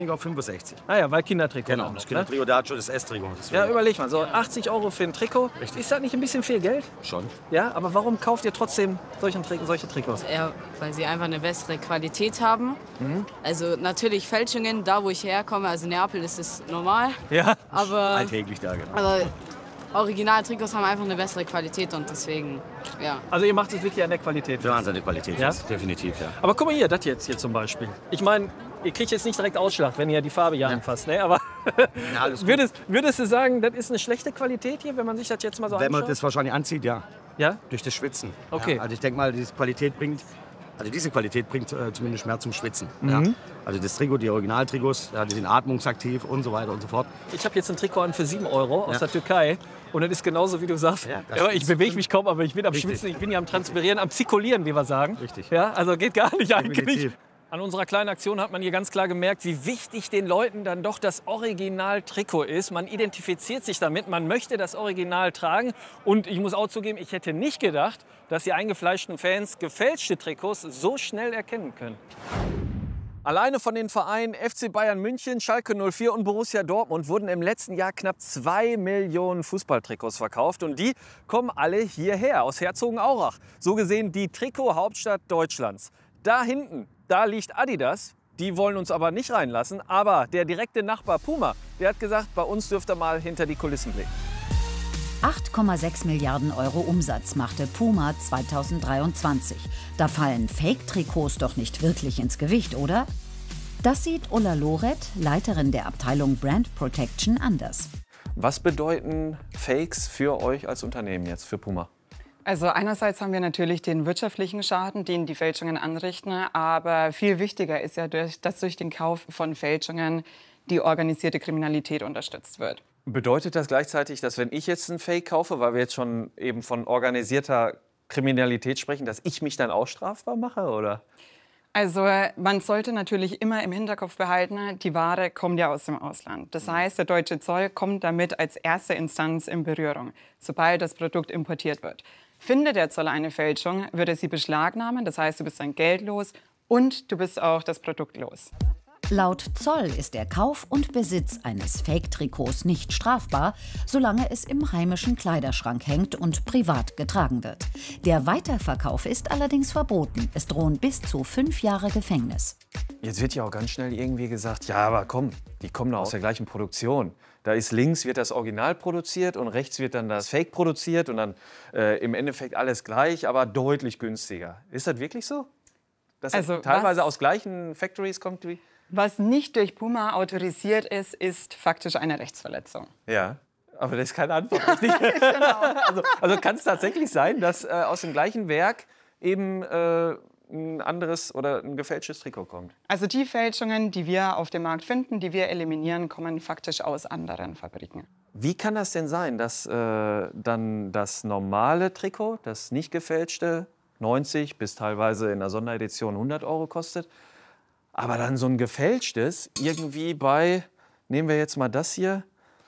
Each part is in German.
auf 65. Ah ja, weil Kindertrikot. Genau, dann das noch, Kindertrikot, da hat schon das S-Trikot. Ja, überleg mal, so 80 € für ein Trikot. Richtig. Ist das nicht ein bisschen viel Geld? Schon. Ja, aber warum kauft ihr trotzdem solche Trikots? Ja, weil sie einfach eine bessere Qualität haben. Also natürlich Fälschungen, da wo ich herkomme, also Neapel ist es normal. Ja. Aber, Alltäglich da, genau. aber Originaltrikots haben einfach eine bessere Qualität und deswegen, ja. Also ihr macht es wirklich an der Qualität. Wahnsinnige Qualität, Ja? definitiv, ja. Aber guck mal hier, das jetzt hier zum Beispiel. Ich meine, ihr kriegt jetzt nicht direkt Ausschlag, wenn ihr die Farbe hier anfasst, ne? Aber Ja, alles gut. würdest du sagen, das ist eine schlechte Qualität hier, wenn man sich das jetzt mal so Wenn man anschaut? das wahrscheinlich anzieht, ja. Ja? Durch das Schwitzen. Okay. Ja, also ich denke mal, diese Qualität bringt zumindest mehr zum Schwitzen. Ja. Also das Trikot, die Originaltrikots, ja, die sind atmungsaktiv und so weiter und so fort. Ich habe jetzt ein Trikot an für 7 € aus der Türkei. Und das ist genauso, wie du sagst. Ja, das Ja, ist- ich bewege mich kaum, aber ich bin am Richtig. Schwitzen, ich bin hier am Transpirieren, am Zirkulieren, wie wir sagen. Richtig. Ja, also geht gar nicht eigentlich. Definitiv. An unserer kleinen Aktion hat man hier ganz klar gemerkt, wie wichtig den Leuten dann doch das Original-Trikot ist. Man identifiziert sich damit, man möchte das Original tragen. Und ich muss auch zugeben, ich hätte nicht gedacht, dass die eingefleischten Fans gefälschte Trikots so schnell erkennen können. Alleine von den Vereinen FC Bayern München, Schalke 04 und Borussia Dortmund wurden im letzten Jahr knapp 2 Millionen Fußballtrikots verkauft. Und die kommen alle hierher, aus Herzogenaurach. So gesehen die Trikot-Hauptstadt Deutschlands. Da hinten, da liegt Adidas. Die wollen uns aber nicht reinlassen. Aber der direkte Nachbar Puma, der hat gesagt, bei uns dürft ihr mal hinter die Kulissen blicken. 8,6 Milliarden € Umsatz machte Puma 2023. Da fallen Fake-Trikots doch nicht wirklich ins Gewicht, oder? Das sieht Ulla Loret, Leiterin der Abteilung Brand Protection, anders. Was bedeuten Fakes für euch als Unternehmen jetzt, für Puma? Also einerseits haben wir natürlich den wirtschaftlichen Schaden, den die Fälschungen anrichten, aber viel wichtiger ist ja, dass durch den Kauf von Fälschungen die organisierte Kriminalität unterstützt wird. Bedeutet das gleichzeitig, dass wenn ich jetzt einen Fake kaufe, weil wir jetzt schon eben von organisierter Kriminalität sprechen, dass ich mich dann auch strafbar mache, oder? Also man sollte natürlich immer im Hinterkopf behalten, die Ware kommt ja aus dem Ausland. Das heißt, der deutsche Zoll kommt damit als erste Instanz in Berührung, sobald das Produkt importiert wird. Findet der Zoll eine Fälschung, wird er sie beschlagnahmen, das heißt, du bist dann geldlos und du bist auch das Produkt los. Laut Zoll ist der Kauf und Besitz eines Fake-Trikots nicht strafbar, solange es im heimischen Kleiderschrank hängt und privat getragen wird. Der Weiterverkauf ist allerdings verboten. Es drohen bis zu 5 Jahre Gefängnis. Jetzt wird ja auch ganz schnell irgendwie gesagt, ja, aber komm, die kommen doch aus der gleichen Produktion. Da ist links wird das Original produziert und rechts wird dann das Fake produziert und dann im Endeffekt alles gleich, aber deutlich günstiger. Ist das wirklich so? Dass Also das teilweise was- aus gleichen Factories kommt wie? Was nicht durch Puma autorisiert ist, ist faktisch eine Rechtsverletzung. Ja, aber das ist keine Antwort, richtig? Also kann es tatsächlich sein, dass aus dem gleichen Werk eben ein anderes oder ein gefälschtes Trikot kommt? Also die Fälschungen, die wir auf dem Markt finden, die wir eliminieren, kommen faktisch aus anderen Fabriken. Wie kann das denn sein, dass dann das normale Trikot, das nicht gefälschte, 90 bis teilweise in der Sonderedition 100 € kostet, aber dann so ein gefälschtes irgendwie bei, nehmen wir jetzt mal das hier,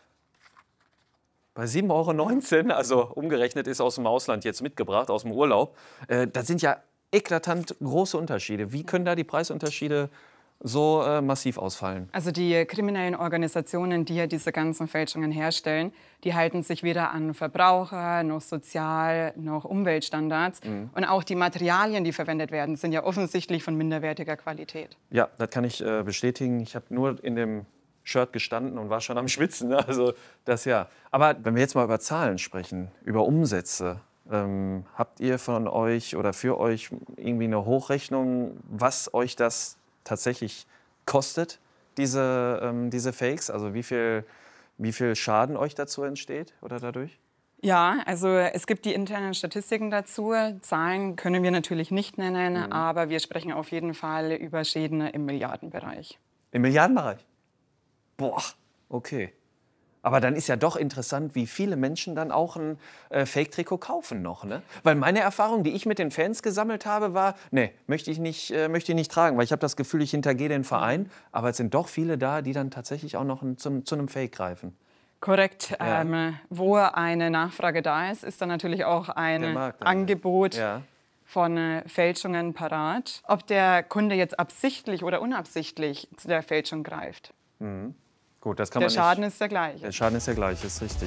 bei 7,19 €, also umgerechnet ist aus dem Ausland jetzt mitgebracht, aus dem Urlaub. Das sind ja eklatant große Unterschiede. Wie können da die Preisunterschiede so massiv ausfallen? Also die kriminellen Organisationen, die ja diese ganzen Fälschungen herstellen, die halten sich weder an Verbraucher, noch Sozial-, noch Umweltstandards. Und auch die Materialien, die verwendet werden, sind ja offensichtlich von minderwertiger Qualität. Ja, das kann ich bestätigen. Ich habe nur in dem Shirt gestanden und war schon am Schwitzen. Ne? Also das ja. Aber wenn wir jetzt mal über Zahlen sprechen, über Umsätze, habt ihr von euch oder für euch irgendwie eine Hochrechnung, was euch das tatsächlich kostet, diese Fakes? Also wie viel Schaden euch dazu entsteht oder dadurch? Ja, also es gibt die internen Statistiken dazu. Zahlen können wir natürlich nicht nennen, aber wir sprechen auf jeden Fall über Schäden im Milliardenbereich. Im Milliardenbereich? Boah, okay. Aber dann ist ja doch interessant, wie viele Menschen dann auch ein Fake-Trikot kaufen noch, ne? Weil meine Erfahrung, die ich mit den Fans gesammelt habe, war, nee, möchte ich nicht tragen, weil ich habe das Gefühl, ich hintergehe den Verein. Aber es sind doch viele da, die dann tatsächlich auch noch zu einem Fake greifen. Korrekt. Ja. Wo eine Nachfrage da ist, ist dann natürlich auch Der ein Markt dann, Angebot Ja. von Fälschungen parat, ob der Kunde jetzt absichtlich oder unabsichtlich zu der Fälschung greift. Gut, das kann Der man Schaden nicht. ist der gleiche. Der Schaden ist der gleiche, ist richtig.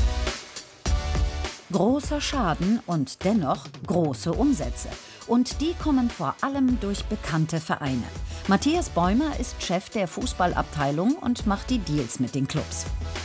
Großer Schaden und dennoch große Umsätze. Und die kommen vor allem durch bekannte Vereine. Matthias Bäumer ist Chef der Fußballabteilung und macht die Deals mit den Clubs.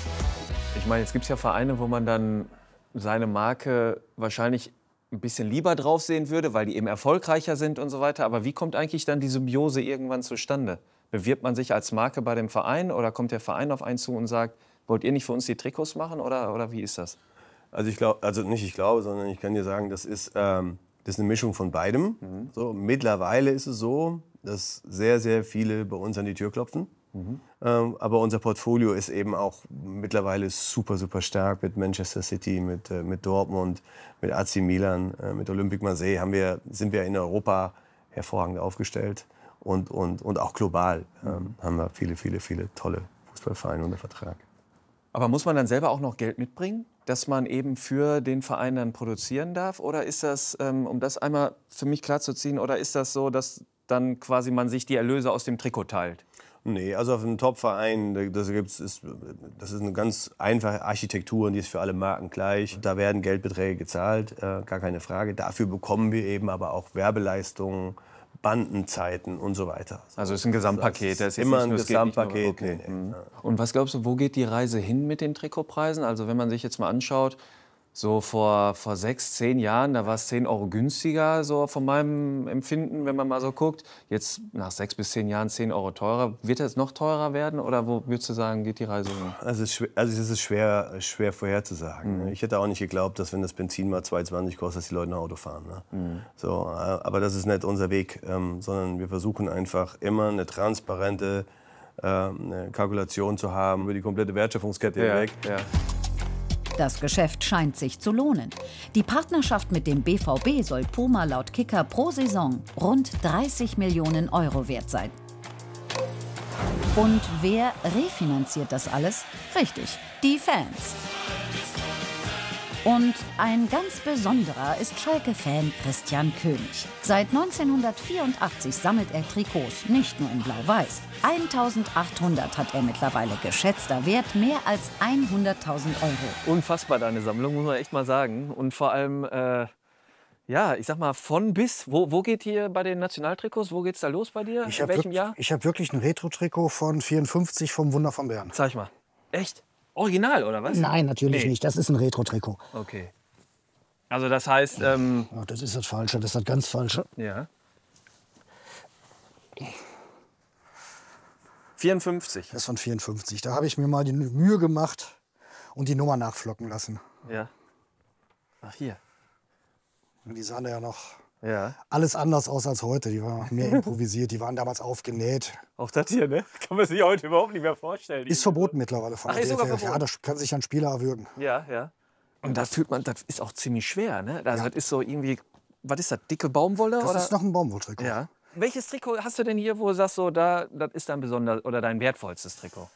Ich meine, jetzt gibt es ja Vereine, wo man dann seine Marke wahrscheinlich ein bisschen lieber drauf sehen würde, weil die eben erfolgreicher sind und so weiter. Aber wie kommt eigentlich dann die Symbiose irgendwann zustande? Bewirbt man sich als Marke bei dem Verein oder kommt der Verein auf einen zu und sagt, wollt ihr nicht für uns die Trikots machen oder wie ist das? Also ich glaube, sondern ich kann dir sagen, das ist eine Mischung von beidem. So, mittlerweile ist es so, dass sehr, sehr viele bei uns an die Tür klopfen. Aber unser Portfolio ist eben auch mittlerweile super, super stark mit Manchester City, mit Dortmund, mit AC Milan, mit Olympique Marseille sind wir in Europa hervorragend aufgestellt. Und auch global haben wir viele, viele, viele tolle Fußballvereine unter Vertrag. Aber muss man dann selber auch noch Geld mitbringen, dass man eben für den Verein dann produzieren darf? Oder ist das, um das einmal für mich klarzuziehen, oder ist das so, dass dann quasi man sich die Erlöse aus dem Trikot teilt? Nee, also auf einem Top-Verein, das ist eine ganz einfache Architektur und die ist für alle Marken gleich. Da werden Geldbeträge gezahlt, gar keine Frage. Dafür bekommen wir eben aber auch Werbeleistungen, Bandenzeiten und so weiter. Also es ist ein Gesamtpaket. Das ist immer ein Gesamtpaket. Okay. Und was glaubst du, wo geht die Reise hin mit den Trikotpreisen? Also wenn man sich jetzt mal anschaut, so vor 6, 10 Jahren, da war es 10 Euro günstiger, so von meinem Empfinden, wenn man mal so guckt. Jetzt nach 6 bis 10 Jahren 10 Euro teurer. Wird das noch teurer werden oder wo würdest du sagen, geht die Reise hin? Also es ist schwer vorherzusagen. Ich hätte auch nicht geglaubt, dass wenn das Benzin mal 2,20 kostet, dass die Leute ein Auto fahren. Ne? So, aber das ist nicht unser Weg, sondern wir versuchen einfach immer eine transparente eine Kalkulation zu haben über die komplette Wertschöpfungskette hinweg. Ja. Das Geschäft scheint sich zu lohnen. Die Partnerschaft mit dem BVB soll Puma laut Kicker pro Saison rund 30 Millionen Euro wert sein. Und wer refinanziert das alles? Richtig, die Fans. Und ein ganz besonderer ist Schalke-Fan Christian König. Seit 1984 sammelt er Trikots, nicht nur in Blau-Weiß. 1.800 hat er mittlerweile, geschätzter Wert mehr als 100.000 Euro. Unfassbar, deine Sammlung, muss man echt mal sagen. Und vor allem, ja, ich sag mal, von bis. Wo geht hier bei den Nationaltrikots, wo geht's da los bei dir? In welchem Jahr? Ich habe wirklich ein Retro-Trikot von 54 vom Wunder von Bern. Zeig mal. Echt? Original, oder was? Nein, natürlich nicht. Das ist ein Retro-Trikot. Okay. Also das heißt... Ja, das ist das Falsche, das ist das ganz Falsche. Ja. 54. Das ist von 54. Da habe ich mir mal die Mühe gemacht und die Nummer nachflocken lassen. Ja. Ach, hier. Und die sahen ja noch alles anders aus als heute. Die waren mehr improvisiert, die waren damals aufgenäht. Auch das hier, ne? Kann man sich heute überhaupt nicht mehr vorstellen. Ist verboten mittlerweile von der ist sogar DFL. verboten. Ja, da kann sich ein Spieler erwürgen. Ja. Und das fühlt man, das ist auch ziemlich schwer, ne? Also das ist so irgendwie, was ist das, dicke Baumwolle? Das oder? ist noch ein Baumwolltrikot. Ja. Welches Trikot hast du denn hier, wo du sagst, so, das ist dein besonders oder dein wertvollstes Trikot?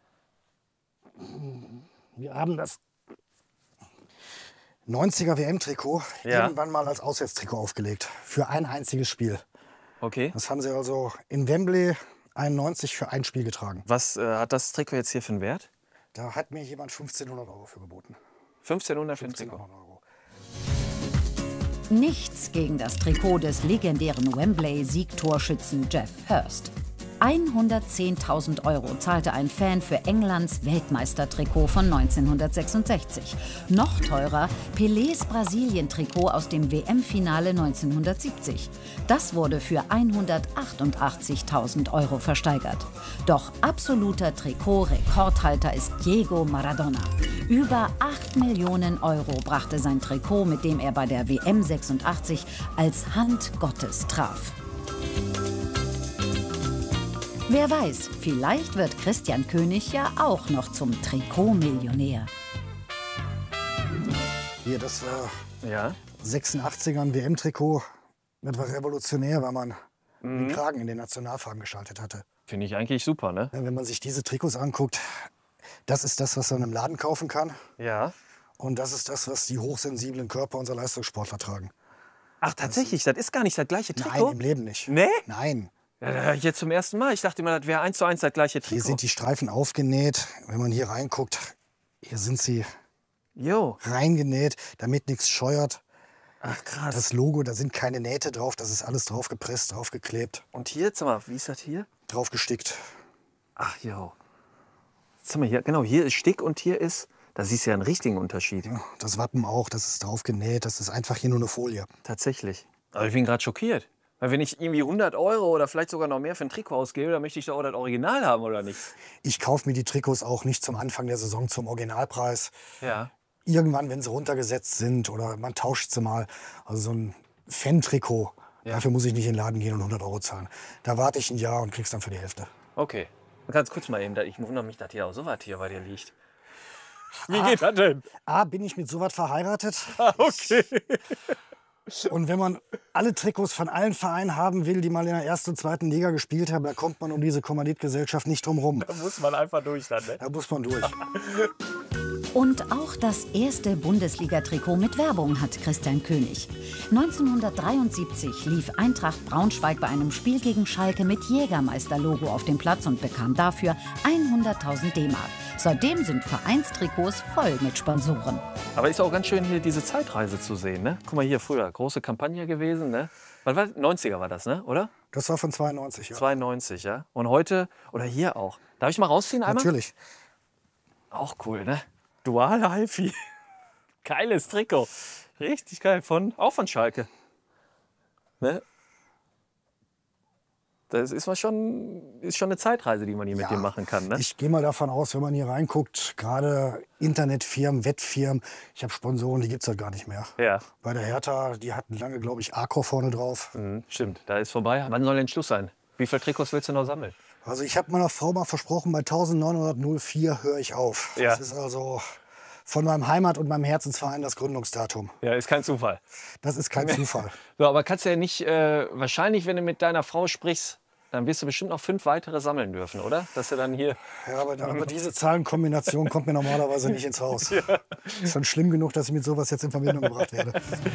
Wir haben das 90er WM-Trikot irgendwann mal als Auswärtstrikot aufgelegt. Für ein einziges Spiel. Okay. Das haben sie also in Wembley 91 für ein Spiel getragen. Was hat das Trikot jetzt hier für einen Wert? Da hat mir jemand 1.500 Euro für geboten. 1.500 für ein 1.500 Trikot? Euro. Nichts gegen das Trikot des legendären Wembley-Siegtorschützen Geoff Hurst. 110.000 Euro zahlte ein Fan für Englands Weltmeistertrikot von 1966. Noch teurer Pelés Brasilien-Trikot aus dem WM-Finale 1970. Das wurde für 188.000 Euro versteigert. Doch absoluter Trikot-Rekordhalter ist Diego Maradona. Über 8 Millionen Euro brachte sein Trikot, mit dem er bei der WM 86 als Hand Gottes traf. Wer weiß, vielleicht wird Christian König ja auch noch zum Trikotmillionär. Hier, das Ja. 86er ein WM-Trikot. Das war revolutionär, weil man den Kragen in den Nationalfarben geschaltet hatte. Finde ich eigentlich super, ne? Wenn man sich diese Trikots anguckt, das ist das, was man im Laden kaufen kann. Ja. Und das ist das, was die hochsensiblen Körper unserer Leistungssportler tragen. Ach, tatsächlich, das ist gar nicht das gleiche Trikot? Nein, im Leben nicht. Nee? Nein. Ja, das höre ich jetzt zum ersten Mal. Ich dachte immer, das wäre 1:1 das gleiche Trikot. Hier sind die Streifen aufgenäht. Wenn man hier reinguckt, hier sind sie Jo. reingenäht, damit nichts scheuert. Ach, krass. Das Logo, da sind keine Nähte drauf, das ist alles drauf gepresst, draufgeklebt, Und hier, sag mal, wie ist das hier? drauf gestickt. Ach, jo. Sag mal, hier, genau, hier ist Stick und hier ist, da siehst du ja einen richtigen Unterschied. Ja, das Wappen auch, das ist drauf genäht, das ist einfach hier nur eine Folie. Tatsächlich. Aber ich bin gerade schockiert. Weil wenn ich irgendwie 100 € oder vielleicht sogar noch mehr für ein Trikot ausgebe, dann möchte ich doch auch das Original haben, oder nicht? Ich kaufe mir die Trikots auch nicht zum Anfang der Saison zum Originalpreis. Ja. Irgendwann, wenn sie runtergesetzt sind oder man tauscht sie mal. Also so ein Fan-Trikot, dafür muss ich nicht in den Laden gehen und 100 € zahlen. Da warte ich ein Jahr und krieg's dann für die Hälfte. Okay. Ganz kurz mal eben, ich wundere mich, dass hier auch so was hier bei dir liegt. Wie geht das denn? Bin ich mit sowas verheiratet. Okay. Und wenn man alle Trikots von allen Vereinen haben will, die mal in der ersten und zweiten Liga gespielt haben, da kommt man um diese Kommanditgesellschaft nicht drum rum. Da muss man einfach durch dann, ne? Da muss man durch. Und auch das erste Bundesliga-Trikot mit Werbung hat Christian König. 1973 lief Eintracht Braunschweig bei einem Spiel gegen Schalke mit Jägermeister-Logo auf dem Platz und bekam dafür 100.000 D-Mark. Seitdem sind Vereinstrikots voll mit Sponsoren. Aber ist auch ganz schön, hier diese Zeitreise zu sehen, ne? Guck mal hier, früher, große Kampagne gewesen, ne? Was war, 90er war das, ne? Oder? Das war von 92, ja. 92, ja. Und heute, oder hier auch. Darf ich mal rausziehen einmal? Natürlich. Auch cool, ne? Dual HiFi. Geiles Trikot. Richtig geil. Auch von Schalke. Ne? Das ist schon eine Zeitreise, die man hier mit dir machen kann. Ne? Ich gehe mal davon aus, wenn man hier reinguckt, gerade Internetfirmen, Wettfirmen, ich habe Sponsoren, die gibt es halt gar nicht mehr. Ja. Bei der Hertha, die hatten lange, glaube ich, Accor vorne drauf. Stimmt, da ist vorbei. Wann soll denn Schluss sein? Wie viele Trikots willst du noch sammeln? Also ich habe meiner Frau mal versprochen, bei 1904 höre ich auf. Ja. Das ist also von meinem Heimat- und meinem Herzensverein das Gründungsdatum. Ja, ist kein Zufall. Das ist kein Zufall. So, aber kannst du ja nicht, wahrscheinlich, wenn du mit deiner Frau sprichst, dann wirst du bestimmt noch 5 weitere sammeln dürfen, oder? Dass du dann hier... Ja, aber diese Zahlenkombination kommt mir normalerweise nicht ins Haus. Ja. Ist schon schlimm genug, dass ich mit sowas jetzt in Verbindung gebracht werde.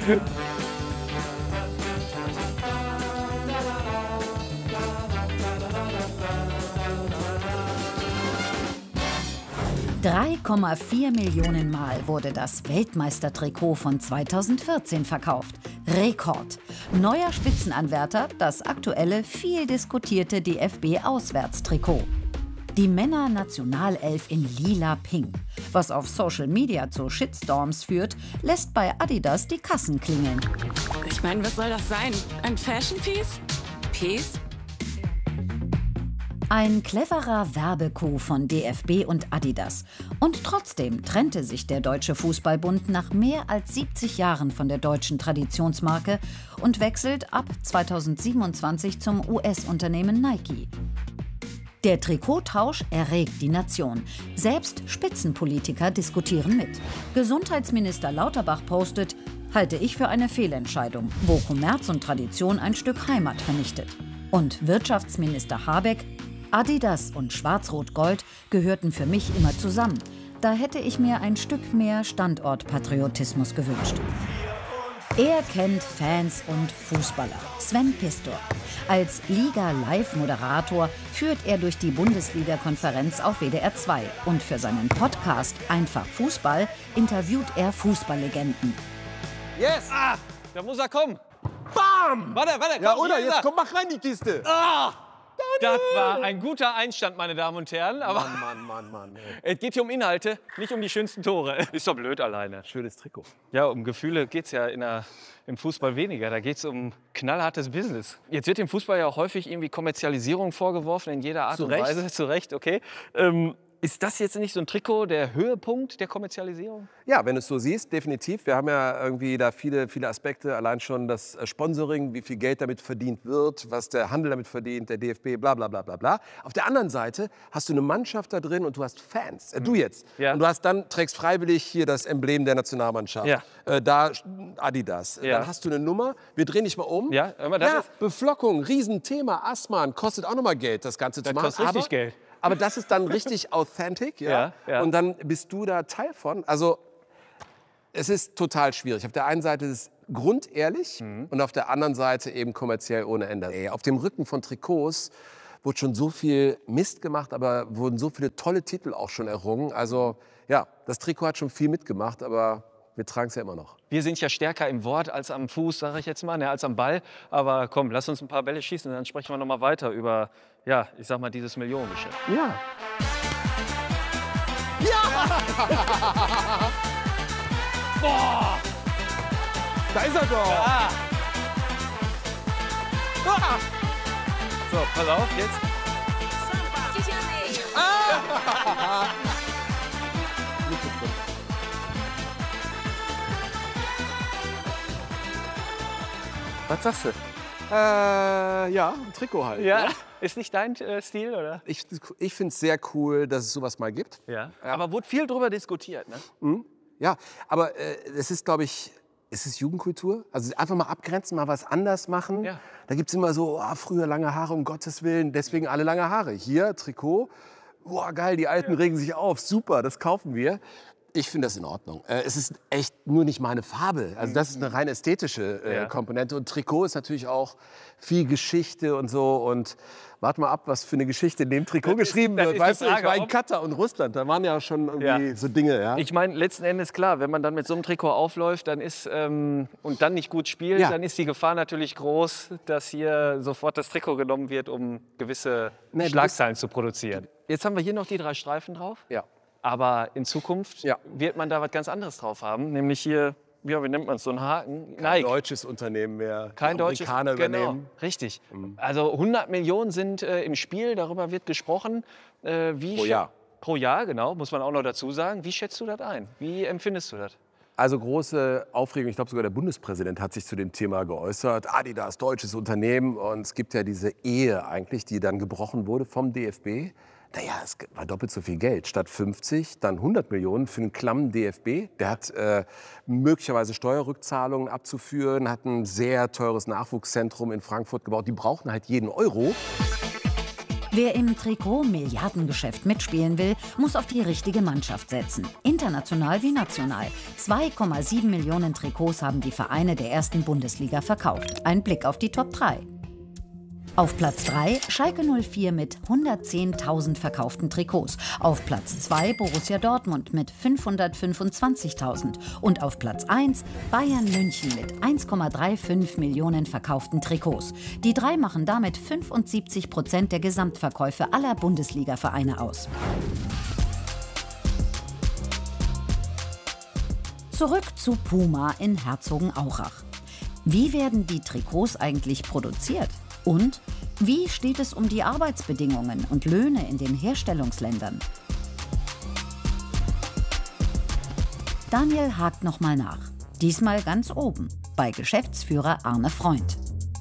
3,4 Millionen Mal wurde das Weltmeistertrikot von 2014 verkauft. Rekord. Neuer Spitzenanwärter, das aktuelle, viel diskutierte DFB-Auswärtstrikot. Die Männer-Nationalelf in lila-pink. Was auf Social Media zu Shitstorms führt, lässt bei Adidas die Kassen klingeln. Ich meine, was soll das sein? Ein Fashion-Piece? Piece? Ein cleverer Werbecoup von DFB und Adidas. Und trotzdem trennte sich der Deutsche Fußballbund nach mehr als 70 Jahren von der deutschen Traditionsmarke und wechselt ab 2027 zum US-Unternehmen Nike. Der Trikottausch erregt die Nation. Selbst Spitzenpolitiker diskutieren mit. Gesundheitsminister Lauterbach postet: Halte ich für eine Fehlentscheidung, wo Kommerz und Tradition ein Stück Heimat vernichtet. Und Wirtschaftsminister Habeck: Adidas und Schwarz-Rot-Gold gehörten für mich immer zusammen. Da hätte ich mir ein Stück mehr Standortpatriotismus gewünscht. Er kennt Fans und Fußballer. Sven Pistor. Als Liga-Live-Moderator führt er durch die Bundesliga-Konferenz auf WDR 2. Und für seinen Podcast Einfach Fußball interviewt er Fußballlegenden. Yes! Ah, da muss er kommen. Bam! Warte, komm, Ja, oder? hier ist Jetzt er. komm, mach rein die Kiste. Ah! Das war ein guter Einstand, meine Damen und Herren. Aber Mann. es geht hier um Inhalte, nicht um die schönsten Tore. Ist doch blöd alleine. Schönes Trikot. Ja, um Gefühle geht es ja im Fußball weniger. Da geht es um knallhartes Business. Jetzt wird dem Fußball ja auch häufig irgendwie Kommerzialisierung vorgeworfen, in jeder Art und Weise. Zu Recht, okay. Ist das jetzt nicht so ein Trikot der Höhepunkt der Kommerzialisierung? Ja, wenn du es so siehst, definitiv. Wir haben ja irgendwie da viele Aspekte. Allein schon das Sponsoring, wie viel Geld damit verdient wird, was der Handel damit verdient, der DFB, bla bla bla bla bla. Auf der anderen Seite hast du eine Mannschaft da drin und du hast Fans. Du jetzt. Ja. Und trägst freiwillig hier das Emblem der Nationalmannschaft. Ja. Da Adidas. Ja. Dann hast du eine Nummer. Wir drehen dich mal um. Ja, aber das ist- Beflockung, Riesenthema. Asman kostet auch noch mal Geld, das Ganze zu machen. kostet richtig Geld. Aber das ist dann richtig authentic, ja? Ja. Und dann bist du da Teil von. Also Es ist total schwierig. Auf der einen Seite ist es grundehrlich und auf der anderen Seite eben kommerziell ohne Ende. Ey, auf dem Rücken von Trikots wurde schon so viel Mist gemacht, aber wurden so viele tolle Titel auch schon errungen. Also ja, das Trikot hat schon viel mitgemacht, aber wir tragen es ja immer noch. Wir sind ja stärker im Wort als am Fuß, sage ich jetzt mal, ne, als am Ball. Aber komm, lass uns ein paar Bälle schießen und dann sprechen wir noch mal weiter über, ja, ich sag mal, dieses Millionengeschäft. Ja. Boah! Da ist er doch! Ja. Ah. So, pass auf, jetzt. Was sagst du? Ja, ein Trikot halt. Ja. Ist nicht dein Stil, oder? Ich finde es sehr cool, dass es sowas mal gibt. Ja. Aber wurde viel drüber diskutiert, ne? Ja, aber es ist, glaube ich, es ist Jugendkultur. Also einfach mal abgrenzen, mal was anders machen. Ja. Da gibt es immer so, früher lange Haare, um Gottes Willen, deswegen alle lange Haare. Hier, Trikot, geil, die Alten regen sich auf, super, das kaufen wir. Ich finde das in Ordnung. Es ist echt nur nicht meine Farbe. Also das ist eine rein ästhetische Komponente. Und Trikot ist natürlich auch viel Geschichte und so. Und warte mal ab, was für eine Geschichte in dem Trikot geschrieben wird. Weißt du, ich war in Katar und Russland, da waren ja schon irgendwie so Dinge. Ja? Ich meine, letzten Endes klar, wenn man dann mit so einem Trikot aufläuft dann ist, und dann nicht gut spielt, dann ist die Gefahr natürlich groß, dass hier sofort das Trikot genommen wird, um gewisse Schlagzeilen zu produzieren. Jetzt haben wir hier noch die 3 Streifen drauf. Ja. Aber in Zukunft wird man da was ganz anderes drauf haben, nämlich hier, ja, wie nennt man es, so einen Haken? Kein deutsches Unternehmen mehr, kein deutsches Amerikaner übernehmen. Richtig. Also 100 Millionen sind im Spiel, darüber wird gesprochen. Pro Jahr. Pro Jahr, genau, muss man auch noch dazu sagen. Wie schätzt du das ein? Wie empfindest du das? Also große Aufregung, ich glaube sogar der Bundespräsident hat sich zu dem Thema geäußert. Adidas, deutsches Unternehmen, und es gibt ja diese Ehe eigentlich, die dann gebrochen wurde vom DFB. Naja, es war doppelt so viel Geld. Statt 50, dann 100 Millionen für einen klammen DFB. Der hat möglicherweise Steuerrückzahlungen abzuführen, hat ein sehr teures Nachwuchszentrum in Frankfurt gebaut. Die brauchen halt jeden Euro. Wer im Trikot-Milliardengeschäft mitspielen will, muss auf die richtige Mannschaft setzen. International wie national. 2,7 Millionen Trikots haben die Vereine der ersten Bundesliga verkauft. Ein Blick auf die Top 3. Auf Platz 3 Schalke 04 mit 110.000 verkauften Trikots. Auf Platz 2 Borussia Dortmund mit 525.000. Und auf Platz 1 Bayern München mit 1,35 Millionen verkauften Trikots. Die 3 machen damit 75% der Gesamtverkäufe aller Bundesliga-Vereine aus. Zurück zu Puma in Herzogenaurach. Wie werden die Trikots eigentlich produziert? Und wie steht es um die Arbeitsbedingungen und Löhne in den Herstellungsländern? Daniel hakt noch mal nach. Diesmal ganz oben, bei Geschäftsführer Arne Freund.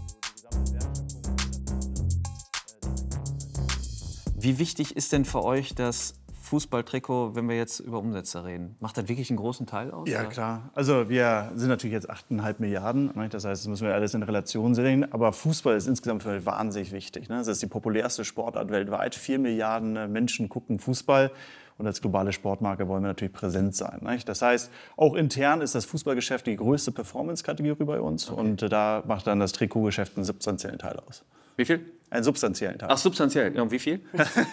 Wie wichtig ist denn für euch das Fußballtrikot, wenn wir jetzt über Umsätze reden? Macht das wirklich einen großen Teil aus? Ja, oder? klar. Also wir sind natürlich jetzt 8,5 Milliarden. Das heißt, das müssen wir alles in Relation sehen. Aber Fußball ist insgesamt für mich wahnsinnig wichtig. Das ist die populärste Sportart weltweit. 4 Milliarden Menschen gucken Fußball. Und als globale Sportmarke wollen wir natürlich präsent sein. Das heißt, auch intern ist das Fußballgeschäft die größte Performance-Kategorie bei uns. Okay. Und da macht dann das Trikotgeschäft einen substanziellen Teil aus. Wie viel? Einen substanziellen Teil. Ach, substanziell. Ja, und wie viel?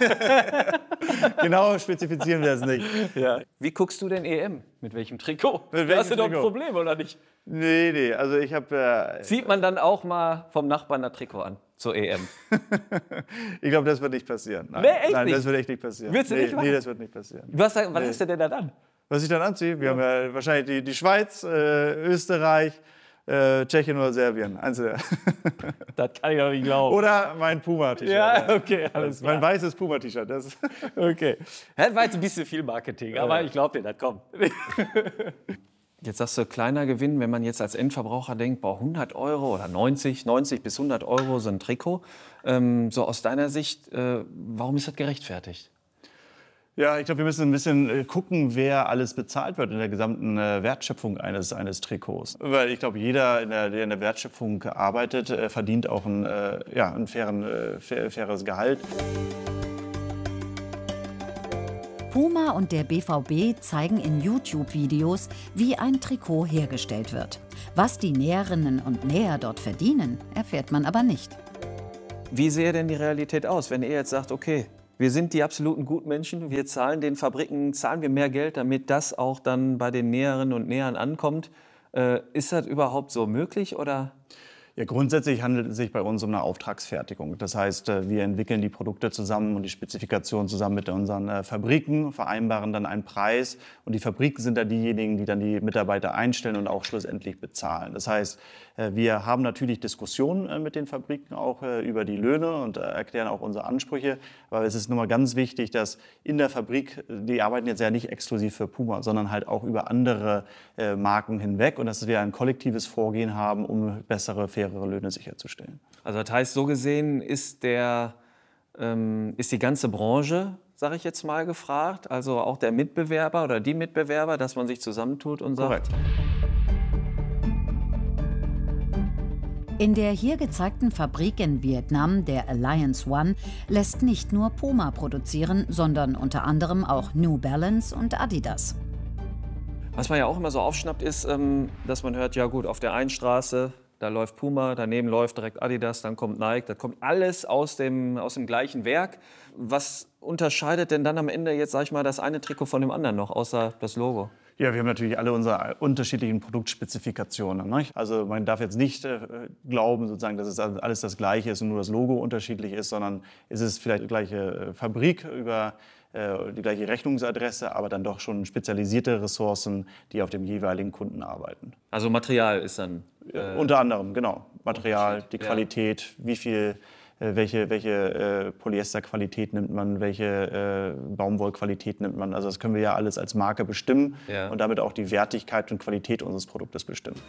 Genau spezifizieren wir es nicht. Ja. Wie guckst du denn EM? Mit welchem Trikot? Hast du doch ein Problem, oder nicht? Nee. Also ich habe... Zieht man dann auch mal vom Nachbarn das Trikot an zur EM? Ich glaube, das wird nicht passieren. Nein, nee, echt Nein, nicht? das wird echt nicht passieren. Willst du nicht machen? Nee, das wird nicht passieren. Was hast du denn da dann? Was ich dann anziehe? Wir haben ja wahrscheinlich die Schweiz, Österreich, Tschechien oder Serbien. Einzelne. Das kann ich doch nicht glauben. Oder mein Puma-T-Shirt. Ja, okay, alles klar. Mein weißes Puma-T-Shirt. Okay. Das war jetzt ein bisschen viel Marketing, aber ich glaube dir, das kommt. Jetzt sagst du, kleiner Gewinn, wenn man jetzt als Endverbraucher denkt, 100 Euro oder 90 bis 100 Euro so ein Trikot. So aus deiner Sicht, warum ist das gerechtfertigt? Ja, ich glaube, wir müssen ein bisschen gucken, wer alles bezahlt wird in der gesamten Wertschöpfung eines Trikots. Weil ich glaube, jeder, der in der Wertschöpfung arbeitet, verdient auch ein faires Gehalt. Puma und der BVB zeigen in YouTube-Videos, wie ein Trikot hergestellt wird. Was die Näherinnen und Näher dort verdienen, erfährt man aber nicht. Wie sähe denn die Realität aus, wenn ihr jetzt sagt, okay, wir sind die absoluten Gutmenschen, wir zahlen den Fabriken, zahlen wir mehr Geld, damit das auch dann bei den Näherinnen und Nähern ankommt. Ist das überhaupt so möglich, oder? Ja, grundsätzlich handelt es sich bei uns um eine Auftragsfertigung. Das heißt, wir entwickeln die Produkte zusammen und die Spezifikationen zusammen mit unseren Fabriken, vereinbaren dann einen Preis. Und die Fabriken sind dann diejenigen, die dann die Mitarbeiter einstellen und auch schlussendlich bezahlen. Das heißt, wir haben natürlich Diskussionen mit den Fabriken auch über die Löhne und erklären auch unsere Ansprüche. Aber es ist nun mal ganz wichtig, dass in der Fabrik, die arbeiten jetzt ja nicht exklusiv für Puma, sondern halt auch über andere Marken hinweg. Und dass wir ein kollektives Vorgehen haben, um bessere, fairere Löhne sicherzustellen. Also das heißt, so gesehen ist die ganze Branche, sage ich jetzt mal, gefragt, also auch der Mitbewerber oder die Mitbewerber, dass man sich zusammentut und sagt... Korrekt. In der hier gezeigten Fabrik in Vietnam, der Alliance One, lässt nicht nur Puma produzieren, sondern unter anderem auch New Balance und Adidas. Was man ja auch immer so aufschnappt, ist, dass man hört, ja gut, auf der einen Straße, da läuft Puma, daneben läuft direkt Adidas, dann kommt Nike, das kommt alles aus dem gleichen Werk. Was unterscheidet denn dann am Ende jetzt, sag ich mal, das eine Trikot von dem anderen noch, außer das Logo? Ja, wir haben natürlich alle unsere unterschiedlichen Produktspezifikationen. Ne? Also man darf jetzt nicht glauben, sozusagen, dass es alles das Gleiche ist und nur das Logo unterschiedlich ist, sondern es ist vielleicht die gleiche Fabrik über die gleiche Rechnungsadresse, aber dann doch schon spezialisierte Ressourcen, die auf dem jeweiligen Kunden arbeiten. Also Material ist dann... Unter anderem, genau. Material, die Qualität, welche Polyesterqualität nimmt man, welche Baumwollqualität nimmt man. Also das können wir ja alles als Marke bestimmen und damit auch die Wertigkeit und Qualität unseres Produktes bestimmen.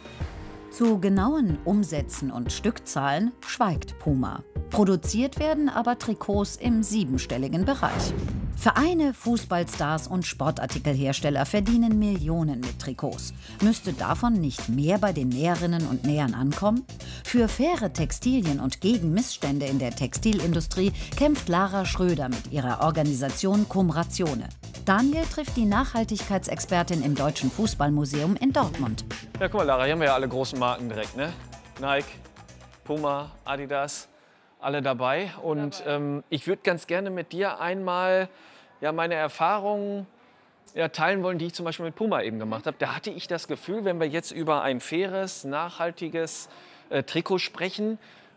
Zu genauen Umsätzen und Stückzahlen schweigt Puma. Produziert werden aber Trikots im siebenstelligen Bereich. Vereine, Fußballstars und Sportartikelhersteller verdienen Millionen mit Trikots. Müsste davon nicht mehr bei den Näherinnen und Nähern ankommen? Für faire Textilien und gegen Missstände in der Textilindustrie kämpft Lara Schröder mit ihrer Organisation Cum Ratione. Daniel trifft die Nachhaltigkeitsexpertin im Deutschen Fußballmuseum in Dortmund. Ja, guck mal, Lara, hier haben wir ja alle großen Marken direkt, ne? Nike, Puma, Adidas, alle dabei. Und ich würde ganz gerne mit dir einmal meine Erfahrungen teilen wollen, die ich zum Beispiel mit Puma eben gemacht habe. Da hatte ich das Gefühl, wenn wir jetzt über ein faires, nachhaltiges Trikot sprechen,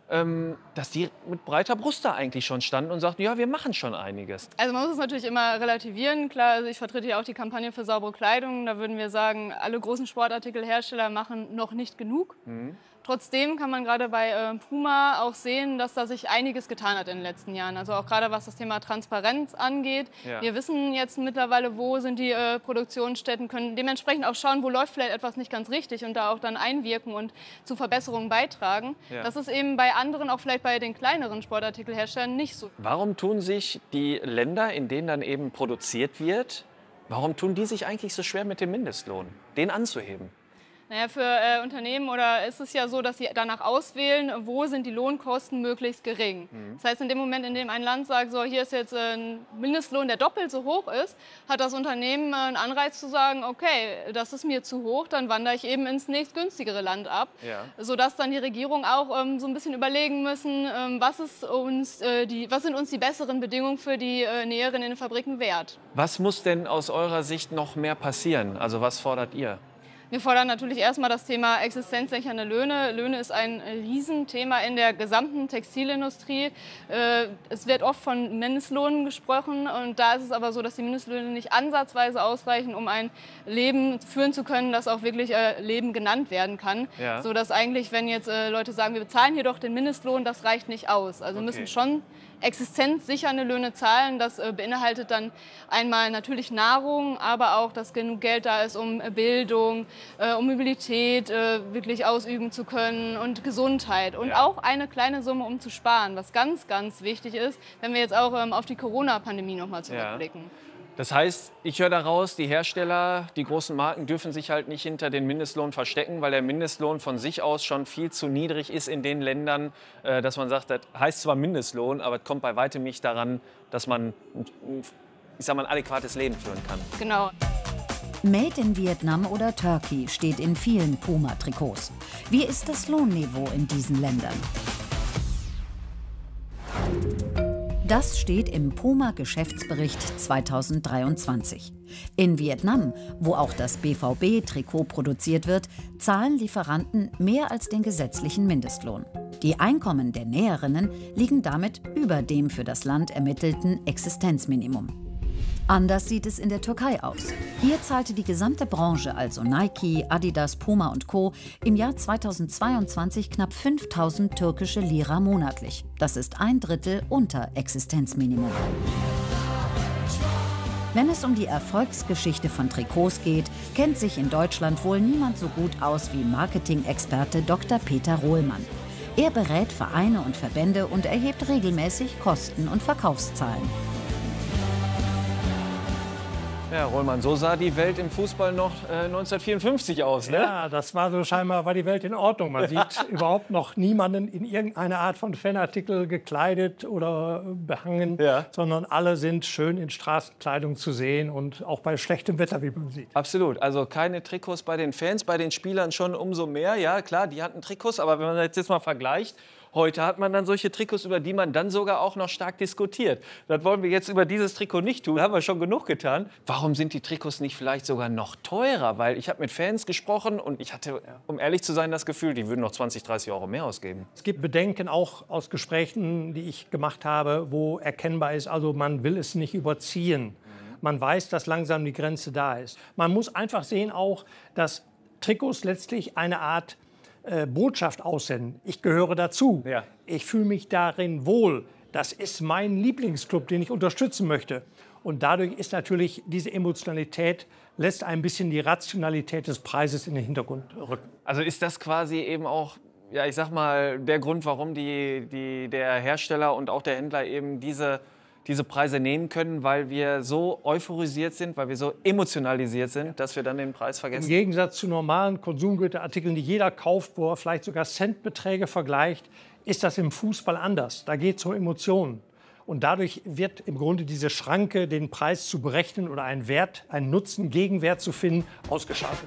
dass die mit breiter Brust da eigentlich schon standen und sagten, ja, wir machen schon einiges. Also man muss es natürlich immer relativieren. Klar, also ich vertrete ja auch die Kampagne für saubere Kleidung. Da würden wir sagen, alle großen Sportartikelhersteller machen noch nicht genug. Trotzdem kann man gerade bei Puma auch sehen, dass da sich einiges getan hat in den letzten Jahren. Also auch gerade was das Thema Transparenz angeht. Ja. Wir wissen jetzt mittlerweile, wo sind die Produktionsstätten, können dementsprechend auch schauen, wo läuft vielleicht etwas nicht ganz richtig und da auch dann einwirken und zu Verbesserungen beitragen. Ja. Das ist eben bei anderen, auch vielleicht bei den kleineren Sportartikelherstellern nicht so. Warum tun sich die Länder, in denen dann eben produziert wird, warum tun die sich eigentlich so schwer mit dem Mindestlohn, den anzuheben? Naja, für Unternehmen oder ist es ja so, dass sie danach auswählen, wo sind die Lohnkosten möglichst gering. Das heißt, in dem Moment, in dem ein Land sagt, so, hier ist jetzt ein Mindestlohn, der doppelt so hoch ist, hat das Unternehmen einen Anreiz zu sagen, okay, das ist mir zu hoch, dann wandere ich eben ins nächstgünstigere Land ab. Ja. Sodass dann die Regierung auch so ein bisschen überlegen müssen, was sind uns die besseren Bedingungen für die Näherinnen in den Fabriken wert. Was muss denn aus eurer Sicht noch mehr passieren? Also was fordert ihr? Wir fordern natürlich erstmal das Thema existenzsichernde Löhne. Löhne ist ein Riesenthema in der gesamten Textilindustrie. Es wird oft von Mindestlohnen gesprochen und da ist es aber so, dass die Mindestlöhne nicht ansatzweise ausreichen, um ein Leben führen zu können, das auch wirklich Leben genannt werden kann. Ja. So dass eigentlich, wenn jetzt Leute sagen, wir bezahlen hier doch den Mindestlohn, das reicht nicht aus. Also müssen schon existenzsichernde Löhne zahlen. Das beinhaltet dann einmal natürlich Nahrung, aber auch, dass genug Geld da ist, um Bildung, um Mobilität wirklich ausüben zu können und Gesundheit. Und auch eine kleine Summe, um zu sparen, was ganz, ganz wichtig ist, wenn wir jetzt auch auf die Corona-Pandemie noch mal zurückblicken. Das heißt, ich höre daraus, die Hersteller, die großen Marken dürfen sich halt nicht hinter den Mindestlohn verstecken, weil der Mindestlohn von sich aus schon viel zu niedrig ist in den Ländern, dass man sagt, das heißt zwar Mindestlohn, aber es kommt bei weitem nicht daran, dass man ich sag mal, ein adäquates Leben führen kann. Genau. Made in Vietnam oder Turkey steht in vielen Puma-Trikots. Wie ist das Lohnniveau in diesen Ländern? Das steht im Puma-Geschäftsbericht 2023. In Vietnam, wo auch das BVB-Trikot produziert wird, zahlen Lieferanten mehr als den gesetzlichen Mindestlohn. Die Einkommen der Näherinnen liegen damit über dem für das Land ermittelten Existenzminimum. Anders sieht es in der Türkei aus. Hier zahlte die gesamte Branche, also Nike, Adidas, Puma und Co., im Jahr 2022 knapp 5.000 türkische Lira monatlich. Das ist 1/3 unter Existenzminimum. Wenn es um die Erfolgsgeschichte von Trikots geht, kennt sich in Deutschland wohl niemand so gut aus wie Marketing-Experte Dr. Peter Rohlmann. Er berät Vereine und Verbände und erhebt regelmäßig Kosten- und Verkaufszahlen. Ja, Rohlmann, so sah die Welt im Fußball noch 1954 aus, ne? Ja, das war so scheinbar, war die Welt in Ordnung. Man sieht überhaupt noch niemanden in irgendeiner Art von Fanartikel gekleidet oder behangen, sondern alle sind schön in Straßenkleidung zu sehen und auch bei schlechtem Wetter, wie man sieht. Absolut, also keine Trikots bei den Fans, bei den Spielern schon umso mehr. Ja, klar, die hatten Trikots, aber wenn man das jetzt mal vergleicht, heute hat man dann solche Trikots, über die man dann sogar auch noch stark diskutiert. Das wollen wir jetzt über dieses Trikot nicht tun, haben wir schon genug getan. Warum sind die Trikots nicht vielleicht sogar noch teurer? Weil ich habe mit Fans gesprochen und ich hatte, um ehrlich zu sein, das Gefühl, die würden noch 20, 30 Euro mehr ausgeben. Es gibt Bedenken auch aus Gesprächen, die ich gemacht habe, wo erkennbar ist, also man will es nicht überziehen. Man weiß, dass langsam die Grenze da ist. Man muss einfach sehen auch, dass Trikots letztlich eine Art Botschaft aussenden. Ich gehöre dazu. Ja. Ich fühle mich darin wohl. Das ist mein Lieblingsclub, den ich unterstützen möchte. Und dadurch ist natürlich diese Emotionalität, lässt ein bisschen die Rationalität des Preises in den Hintergrund rücken. Also ist das quasi eben auch, ja, ich sag mal, der Grund, warum der Hersteller und auch der Händler eben diese Preise nehmen können, weil wir so euphorisiert sind, weil wir so emotionalisiert sind, dass wir dann den Preis vergessen? Im Gegensatz zu normalen Konsumgüterartikeln, die jeder kauft, wo er vielleicht sogar Centbeträge vergleicht, ist das im Fußball anders. Da geht es um Emotionen. Und dadurch wird im Grunde diese Schranke, den Preis zu berechnen oder einen Wert, einen Nutzen, Gegenwert zu finden, ausgeschaltet.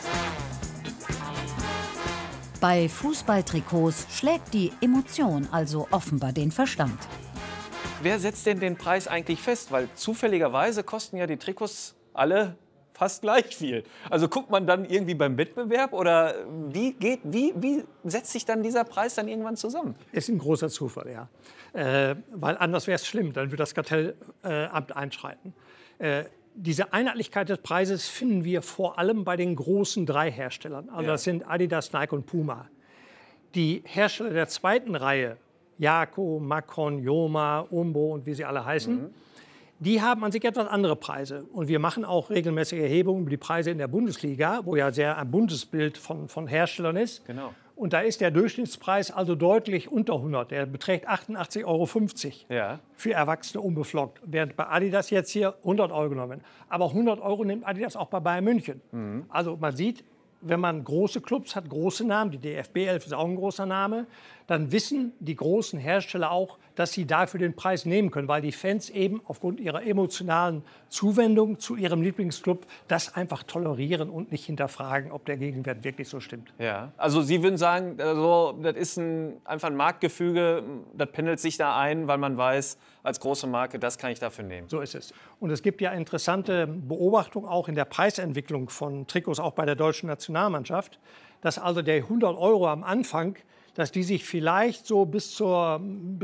Bei Fußballtrikots schlägt die Emotion also offenbar den Verstand. Wer setzt denn den Preis eigentlich fest? Weil zufälligerweise kosten ja die Trikots alle fast gleich viel. Also guckt man dann irgendwie beim Wettbewerb oder wie setzt sich dann dieser Preis dann irgendwann zusammen? Ist ein großer Zufall, ja. Weil anders wäre es schlimm, dann würde das Kartellamt einschreiten. Diese Einheitlichkeit des Preises finden wir vor allem bei den großen 3 Herstellern. Also das sind Adidas, Nike und Puma. Die Hersteller der zweiten Reihe, Jako, Macron, Joma, Umbo und wie sie alle heißen, die haben an sich etwas andere Preise. Und wir machen auch regelmäßige Erhebungen über die Preise in der Bundesliga, wo ja sehr ein buntes Bild von Herstellern ist. Genau. Und da ist der Durchschnittspreis also deutlich unter 100. Der beträgt 88,50 Euro für Erwachsene unbeflockt. Während bei Adidas jetzt hier 100 Euro genommen werden. Aber 100 Euro nimmt Adidas auch bei Bayern München. Also man sieht, wenn man große Clubs hat, große Namen, die DFB 11 ist auch ein großer Name, dann wissen die großen Hersteller auch, dass sie dafür den Preis nehmen können, weil die Fans eben aufgrund ihrer emotionalen Zuwendung zu ihrem Lieblingsclub das einfach tolerieren und nicht hinterfragen, ob der Gegenwert wirklich so stimmt. Ja, also Sie würden sagen, also, das ist einfach ein Marktgefüge, das pendelt sich da ein, weil man weiß, als große Marke, das kann ich dafür nehmen. So ist es. Und es gibt ja interessante Beobachtungen auch in der Preisentwicklung von Trikots, auch bei der deutschen Nationalmannschaft, dass also der 100 Euro am Anfang, dass die sich vielleicht so bis zum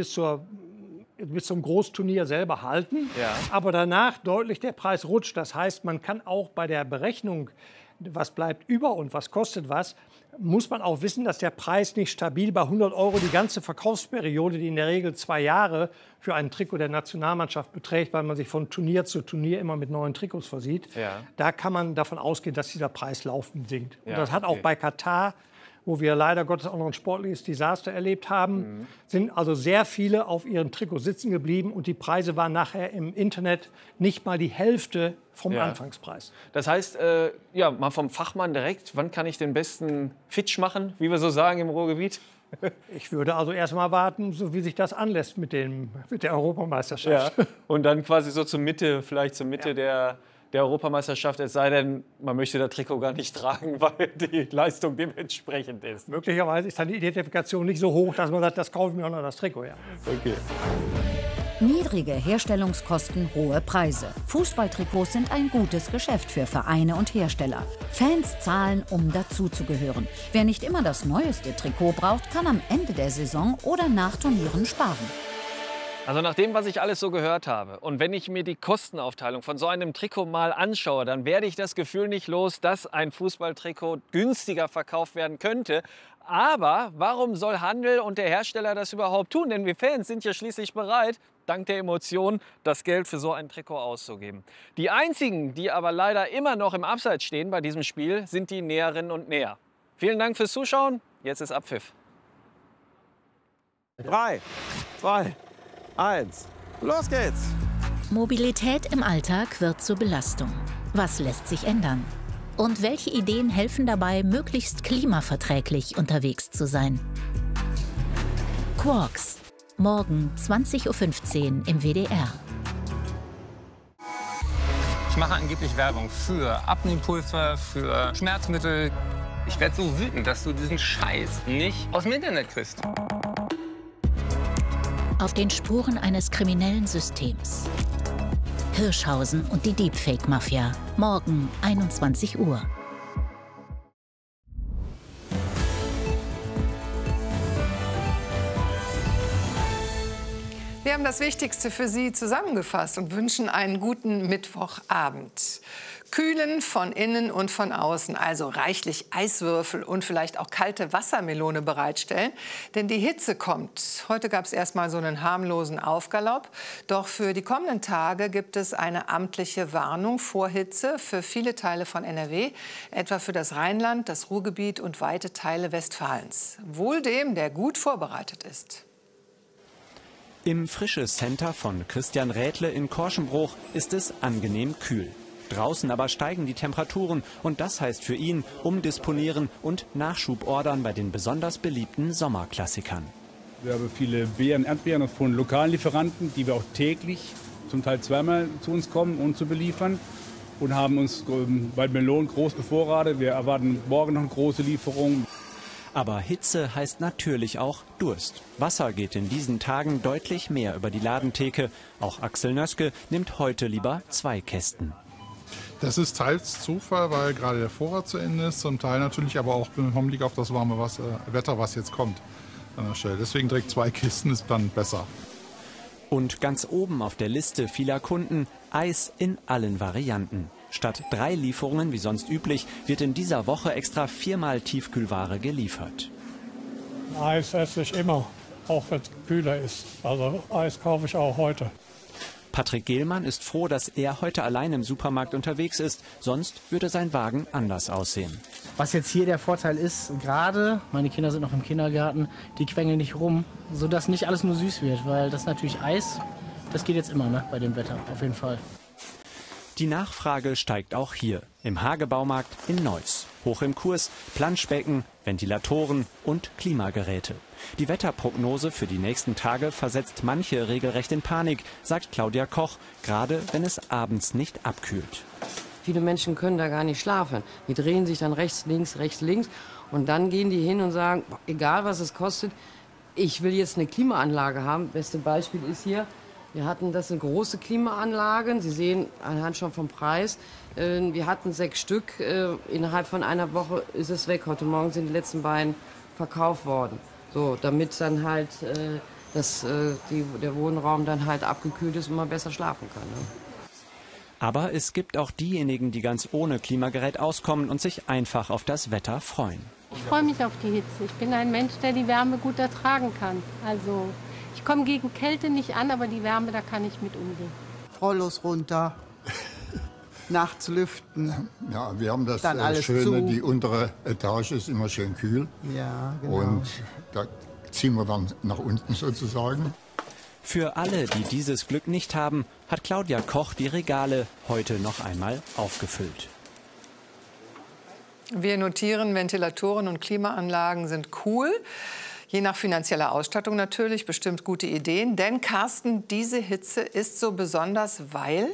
Großturnier selber halten, aber danach deutlich der Preis rutscht. Das heißt, man kann auch bei der Berechnung, was bleibt über und was kostet was, muss man auch wissen, dass der Preis nicht stabil bei 100 Euro die ganze Verkaufsperiode, die in der Regel 2 Jahre für ein Trikot der Nationalmannschaft beträgt, weil man sich von Turnier zu Turnier immer mit neuen Trikots versieht. Da kann man davon ausgehen, dass dieser Preis laufend sinkt. Und das hat auch bei Katar, wo wir leider Gottes auch noch ein sportliches Desaster erlebt haben, sind also sehr viele auf ihren Trikots sitzen geblieben und die Preise waren nachher im Internet nicht mal die Hälfte vom Anfangspreis. Das heißt, mal vom Fachmann direkt, wann kann ich den besten Fitch machen, wie wir so sagen im Ruhrgebiet? Ich würde also erst mal warten, so wie sich das anlässt mit der Europameisterschaft. Ja. Und dann quasi so zur Mitte, vielleicht zur Mitte der Europameisterschaft, es sei denn, man möchte das Trikot gar nicht tragen, weil die Leistung dementsprechend ist. Möglicherweise ist dann die Identifikation nicht so hoch, dass man sagt, das kaufe ich mir auch noch das Trikot. Ja. Okay. Niedrige Herstellungskosten, hohe Preise. Fußballtrikots sind ein gutes Geschäft für Vereine und Hersteller. Fans zahlen, um dazuzugehören. Wer nicht immer das neueste Trikot braucht, kann am Ende der Saison oder nach Turnieren sparen. Also nach dem, was ich alles so gehört habe und wenn ich mir die Kostenaufteilung von so einem Trikot mal anschaue, dann werde ich das Gefühl nicht los, dass ein Fußballtrikot günstiger verkauft werden könnte. Aber warum soll Handel und der Hersteller das überhaupt tun? Denn wir Fans sind ja schließlich bereit, dank der Emotionen, das Geld für so ein Trikot auszugeben. Die einzigen, die aber leider immer noch im Abseits stehen bei diesem Spiel, sind die Näherinnen und Näher. Vielen Dank fürs Zuschauen. Jetzt ist Abpfiff. 3, 2, 1, los geht's! Mobilität im Alltag wird zur Belastung. Was lässt sich ändern? Und welche Ideen helfen dabei, möglichst klimaverträglich unterwegs zu sein? Quarks. Morgen 20:15 Uhr im WDR. Ich mache angeblich Werbung für Abnehmpulver, für Schmerzmittel. Ich werde so wütend, dass du diesen Scheiß nicht aus dem Internet kriegst. Auf den Spuren eines kriminellen Systems. Hirschhausen und die Deepfake-Mafia. Morgen 21 Uhr. Wir haben das Wichtigste für Sie zusammengefasst und wünschen einen guten Mittwochabend. Kühlen von innen und von außen, also reichlich Eiswürfel und vielleicht auch kalte Wassermelone bereitstellen, denn die Hitze kommt. Heute gab es erst mal so einen harmlosen Aufgalopp, doch für die kommenden Tage gibt es eine amtliche Warnung vor Hitze für viele Teile von NRW, etwa für das Rheinland, das Ruhrgebiet und weite Teile Westfalens. Wohl dem, der gut vorbereitet ist. Im Frische-Center von Christian Rädle in Korschenbruch ist es angenehm kühl. Draußen aber steigen die Temperaturen und das heißt für ihn umdisponieren und Nachschub ordern bei den besonders beliebten Sommerklassikern. Wir haben viele Beeren, Erdbeeren von lokalen Lieferanten, die wir auch täglich, zum Teil zweimal zu uns kommen, um zu beliefern. Und haben uns bei Melonen groß bevorratet. Wir erwarten morgen noch eine große Lieferung. Aber Hitze heißt natürlich auch Durst. Wasser geht in diesen Tagen deutlich mehr über die Ladentheke. Auch Axel Nöske nimmt heute lieber 2 Kästen. Das ist teils Zufall, weil gerade der Vorrat zu Ende ist, zum Teil natürlich aber auch im Hinblick auf das warme Wetter, was jetzt kommt an der Stelle. Deswegen direkt 2 Kisten ist dann besser. Und ganz oben auf der Liste vieler Kunden Eis in allen Varianten. Statt 3 Lieferungen wie sonst üblich wird in dieser Woche extra 4-mal Tiefkühlware geliefert. Eis esse ich immer, auch wenn es kühler ist. Also Eis kaufe ich auch heute. Patrick Gehlmann ist froh, dass er heute allein im Supermarkt unterwegs ist. Sonst würde sein Wagen anders aussehen. Was jetzt hier der Vorteil ist, gerade, meine Kinder sind noch im Kindergarten, die quengeln nicht rum, sodass nicht alles nur süß wird. Weil das natürlich Eis, das geht jetzt immer, ne, bei dem Wetter, auf jeden Fall. Die Nachfrage steigt auch hier, im Hagebaumarkt in Neuss. Hoch im Kurs Planschbecken, Ventilatoren und Klimageräte. Die Wetterprognose für die nächsten Tage versetzt manche regelrecht in Panik, sagt Claudia Koch, gerade wenn es abends nicht abkühlt. Viele Menschen können da gar nicht schlafen. Die drehen sich dann rechts, links und dann gehen die hin und sagen, egal was es kostet, ich will jetzt eine Klimaanlage haben. Beste Beispiel ist hier, das sind große Klimaanlagen. Sie sehen anhand schon vom Preis. Wir hatten 6 Stück. Innerhalb von einer Woche ist es weg. Heute Morgen sind die letzten beiden verkauft worden. So, damit dann halt der Wohnraum dann halt abgekühlt ist und man besser schlafen kann. Ne? Aber es gibt auch diejenigen, die ganz ohne Klimagerät auskommen und sich einfach auf das Wetter freuen. Ich freue mich auf die Hitze. Ich bin ein Mensch, der die Wärme gut ertragen kann. Also ich komme gegen Kälte nicht an, aber die Wärme, da kann ich mit umgehen. Rollos runter, nachts lüften. Ja, wir haben das dann alles Schöne, zu. Die untere Etage ist immer schön kühl. Ja, genau. Und da ziehen wir dann nach unten sozusagen. Für alle, die dieses Glück nicht haben, hat Claudia Koch die Regale heute noch einmal aufgefüllt. Wir notieren, Ventilatoren und Klimaanlagen sind cool. Je nach finanzieller Ausstattung natürlich, bestimmt gute Ideen. Denn, Carsten, diese Hitze ist so besonders, weil...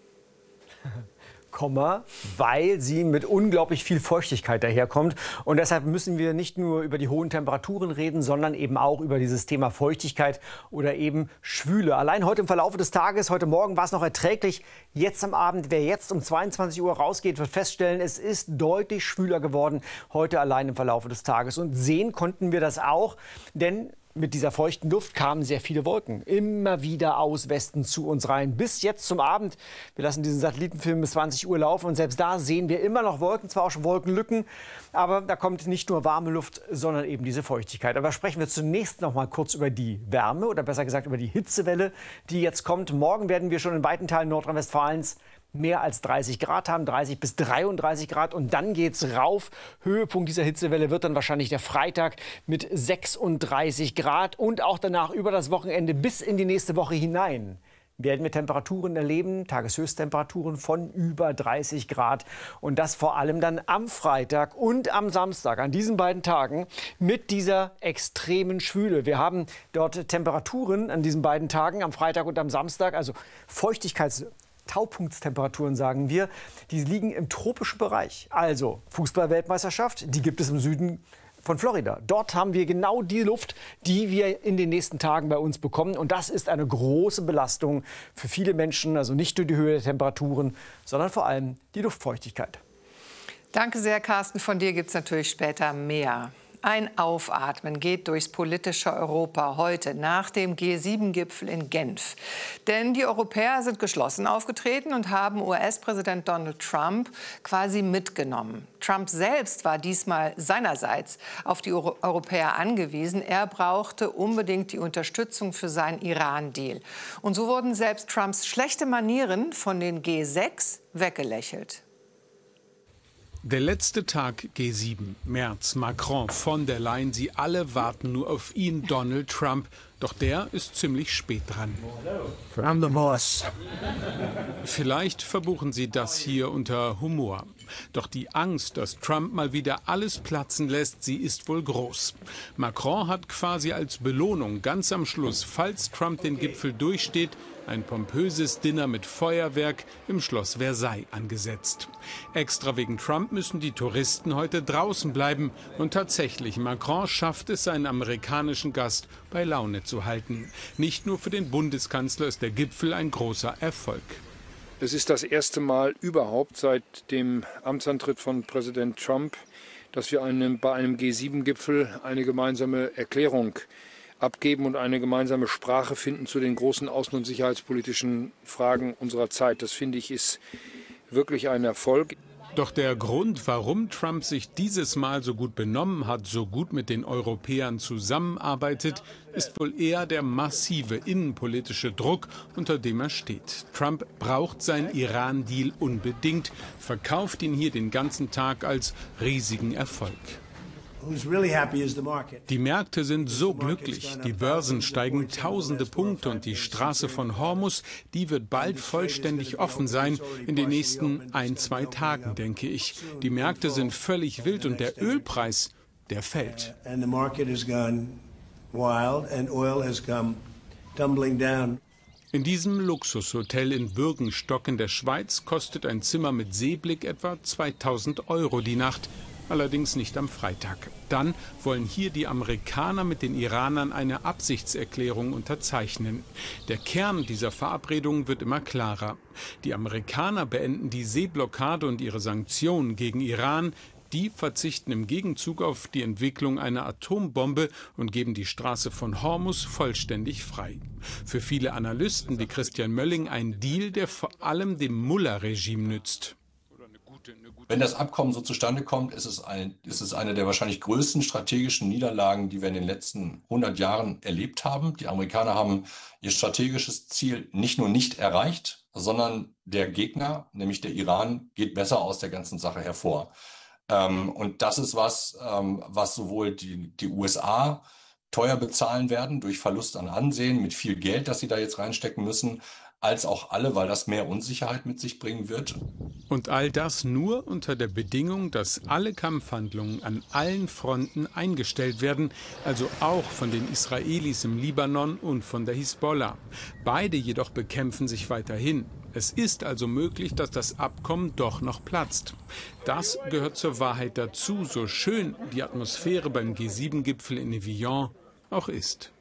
weil sie mit unglaublich viel Feuchtigkeit daherkommt. Und deshalb müssen wir nicht nur über die hohen Temperaturen reden, sondern eben auch über dieses Thema Feuchtigkeit oder eben Schwüle. Allein heute im Verlauf des Tages, heute Morgen war es noch erträglich. Jetzt am Abend, wer jetzt um 22 Uhr rausgeht, wird feststellen, es ist deutlich schwüler geworden heute allein im Verlauf des Tages. Und sehen konnten wir das auch, denn mit dieser feuchten Luft kamen sehr viele Wolken. Immer wieder aus Westen zu uns rein. Bis jetzt zum Abend. Wir lassen diesen Satellitenfilm bis 20 Uhr laufen. Und selbst da sehen wir immer noch Wolken, zwar auch schon Wolkenlücken. Aber da kommt nicht nur warme Luft, sondern eben diese Feuchtigkeit. Aber sprechen wir zunächst noch mal kurz über die Wärme oder besser gesagt über die Hitzewelle, die jetzt kommt. Morgen werden wir schon in weiten Teilen Nordrhein-Westfalens mehr als 30 Grad haben, 30 bis 33 Grad. Und dann geht's rauf. Höhepunkt dieser Hitzewelle wird dann wahrscheinlich der Freitag mit 36 Grad. Und auch danach über das Wochenende bis in die nächste Woche hinein werden wir Temperaturen erleben, Tageshöchsttemperaturen von über 30 Grad. Und das vor allem dann am Freitag und am Samstag, an diesen beiden Tagen mit dieser extremen Schwüle. Wir haben dort Temperaturen an diesen beiden Tagen, am Freitag und am Samstag, also Taupunktstemperaturen, sagen wir, die liegen im tropischen Bereich. Also Fußball-Weltmeisterschaft, die gibt es im Süden von Florida. Dort haben wir genau die Luft, die wir in den nächsten Tagen bei uns bekommen. Und das ist eine große Belastung für viele Menschen. Also nicht nur die Höhe der Temperaturen, sondern vor allem die Luftfeuchtigkeit. Danke sehr, Carsten. Von dir gibt es natürlich später mehr. Ein Aufatmen geht durchs politische Europa heute nach dem G7-Gipfel in Genf. Denn die Europäer sind geschlossen aufgetreten und haben US-Präsident Donald Trump quasi mitgenommen. Trump selbst war diesmal seinerseits auf die Europäer angewiesen. Er brauchte unbedingt die Unterstützung für seinen Iran-Deal. Und so wurden selbst Trumps schlechte Manieren von den G6 weggelächelt. Der letzte Tag G7, Merz, Macron, von der Leyen, sie alle warten nur auf ihn, Donald Trump. Doch der ist ziemlich spät dran. I'm the boss. Vielleicht verbuchen sie das hier unter Humor. Doch die Angst, dass Trump mal wieder alles platzen lässt, sie ist wohl groß. Macron hat quasi als Belohnung ganz am Schluss, falls Trump den Gipfel durchsteht, ein pompöses Dinner mit Feuerwerk im Schloss Versailles angesetzt. Extra wegen Trump müssen die Touristen heute draußen bleiben. Und tatsächlich, Macron schafft es, seinen amerikanischen Gast bei Laune zu halten. Nicht nur für den Bundeskanzler ist der Gipfel ein großer Erfolg. Es ist das erste Mal überhaupt seit dem Amtsantritt von Präsident Trump, dass wir bei einem G7-Gipfel eine gemeinsame Erklärung abgeben und eine gemeinsame Sprache finden zu den großen außen- und sicherheitspolitischen Fragen unserer Zeit. Das, finde ich, ist wirklich ein Erfolg. Doch der Grund, warum Trump sich dieses Mal so gut benommen hat, so gut mit den Europäern zusammenarbeitet, ist wohl eher der massive innenpolitische Druck, unter dem er steht. Trump braucht seinen Iran-Deal unbedingt, verkauft ihn hier den ganzen Tag als riesigen Erfolg. Die Märkte sind so glücklich, die Börsen steigen tausende Punkte und die Straße von Hormuz, die wird bald vollständig offen sein, in den nächsten 1-2 Tagen, denke ich. Die Märkte sind völlig wild und der Ölpreis, der fällt. In diesem Luxushotel in Bürgenstock in der Schweiz kostet ein Zimmer mit Seeblick etwa 2.000 € die Nacht. Allerdings nicht am Freitag. Dann wollen hier die Amerikaner mit den Iranern eine Absichtserklärung unterzeichnen. Der Kern dieser Verabredung wird immer klarer. Die Amerikaner beenden die Seeblockade und ihre Sanktionen gegen Iran. Die verzichten im Gegenzug auf die Entwicklung einer Atombombe und geben die Straße von Hormuz vollständig frei. Für viele Analysten wie Christian Mölling ein Deal, der vor allem dem Mullah-Regime nützt. Wenn das Abkommen so zustande kommt, ist es eine der wahrscheinlich größten strategischen Niederlagen, die wir in den letzten 100 Jahren erlebt haben. Die Amerikaner haben ihr strategisches Ziel nicht nur nicht erreicht, sondern der Gegner, nämlich der Iran, geht besser aus der ganzen Sache hervor. Und das ist was sowohl die USA teuer bezahlen werden durch Verlust an Ansehen mit viel Geld, das sie da jetzt reinstecken müssen, als auch alle, weil das mehr Unsicherheit mit sich bringen wird. Und all das nur unter der Bedingung, dass alle Kampfhandlungen an allen Fronten eingestellt werden, also auch von den Israelis im Libanon und von der Hisbollah. Beide jedoch bekämpfen sich weiterhin. Es ist also möglich, dass das Abkommen doch noch platzt. Das gehört zur Wahrheit dazu, so schön die Atmosphäre beim G7-Gipfel in Evian auch ist.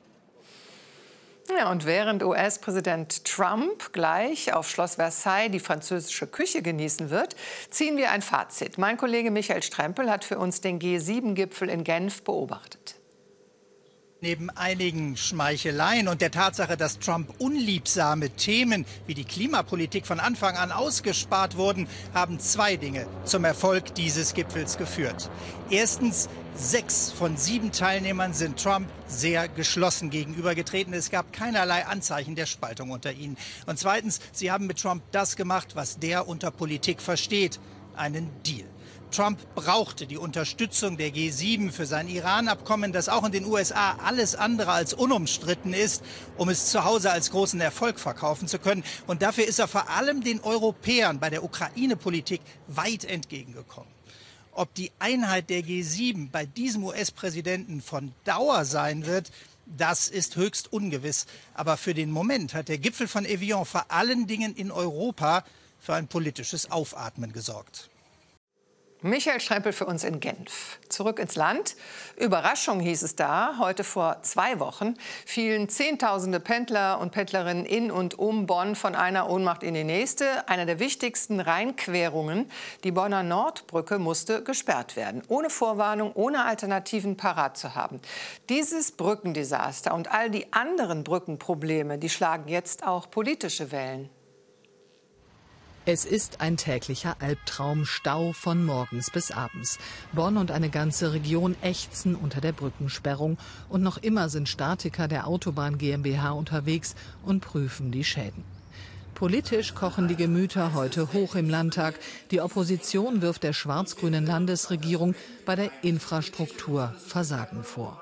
Ja, und während US-Präsident Trump gleich auf Schloss Versailles die französische Küche genießen wird, ziehen wir ein Fazit. Mein Kollege Michael Strempel hat für uns den G7-Gipfel in Genf beobachtet. Neben einigen Schmeicheleien und der Tatsache, dass Trump unliebsame Themen wie die Klimapolitik von Anfang an ausgespart wurden, haben zwei Dinge zum Erfolg dieses Gipfels geführt. Erstens, 6 von 7 Teilnehmern sind Trump sehr geschlossen gegenübergetreten. Es gab keinerlei Anzeichen der Spaltung unter ihnen. Und zweitens, sie haben mit Trump das gemacht, was der unter Politik versteht, einen Deal. Trump brauchte die Unterstützung der G7 für sein Iran-Abkommen, das auch in den USA alles andere als unumstritten ist, um es zu Hause als großen Erfolg verkaufen zu können. Und dafür ist er vor allem den Europäern bei der Ukraine-Politik weit entgegengekommen. Ob die Einheit der G7 bei diesem US-Präsidenten von Dauer sein wird, das ist höchst ungewiss. Aber für den Moment hat der Gipfel von Evian vor allen Dingen in Europa für ein politisches Aufatmen gesorgt. Michael Strempel für uns in Genf. Zurück ins Land. Überraschung hieß es da. Heute vor 2 Wochen fielen Zehntausende Pendler und Pendlerinnen in und um Bonn von einer Ohnmacht in die nächste. Einer der wichtigsten Rheinquerungen, die Bonner Nordbrücke, musste gesperrt werden. Ohne Vorwarnung, ohne Alternativen parat zu haben. Dieses Brückendesaster und all die anderen Brückenprobleme, die schlagen jetzt auch politische Wellen. Es ist ein täglicher Albtraum, Stau von morgens bis abends. Bonn und eine ganze Region ächzen unter der Brückensperrung. Und noch immer sind Statiker der Autobahn GmbH unterwegs und prüfen die Schäden. Politisch kochen die Gemüter heute hoch im Landtag. Die Opposition wirft der schwarz-grünen Landesregierung bei der Infrastruktur Versagen vor.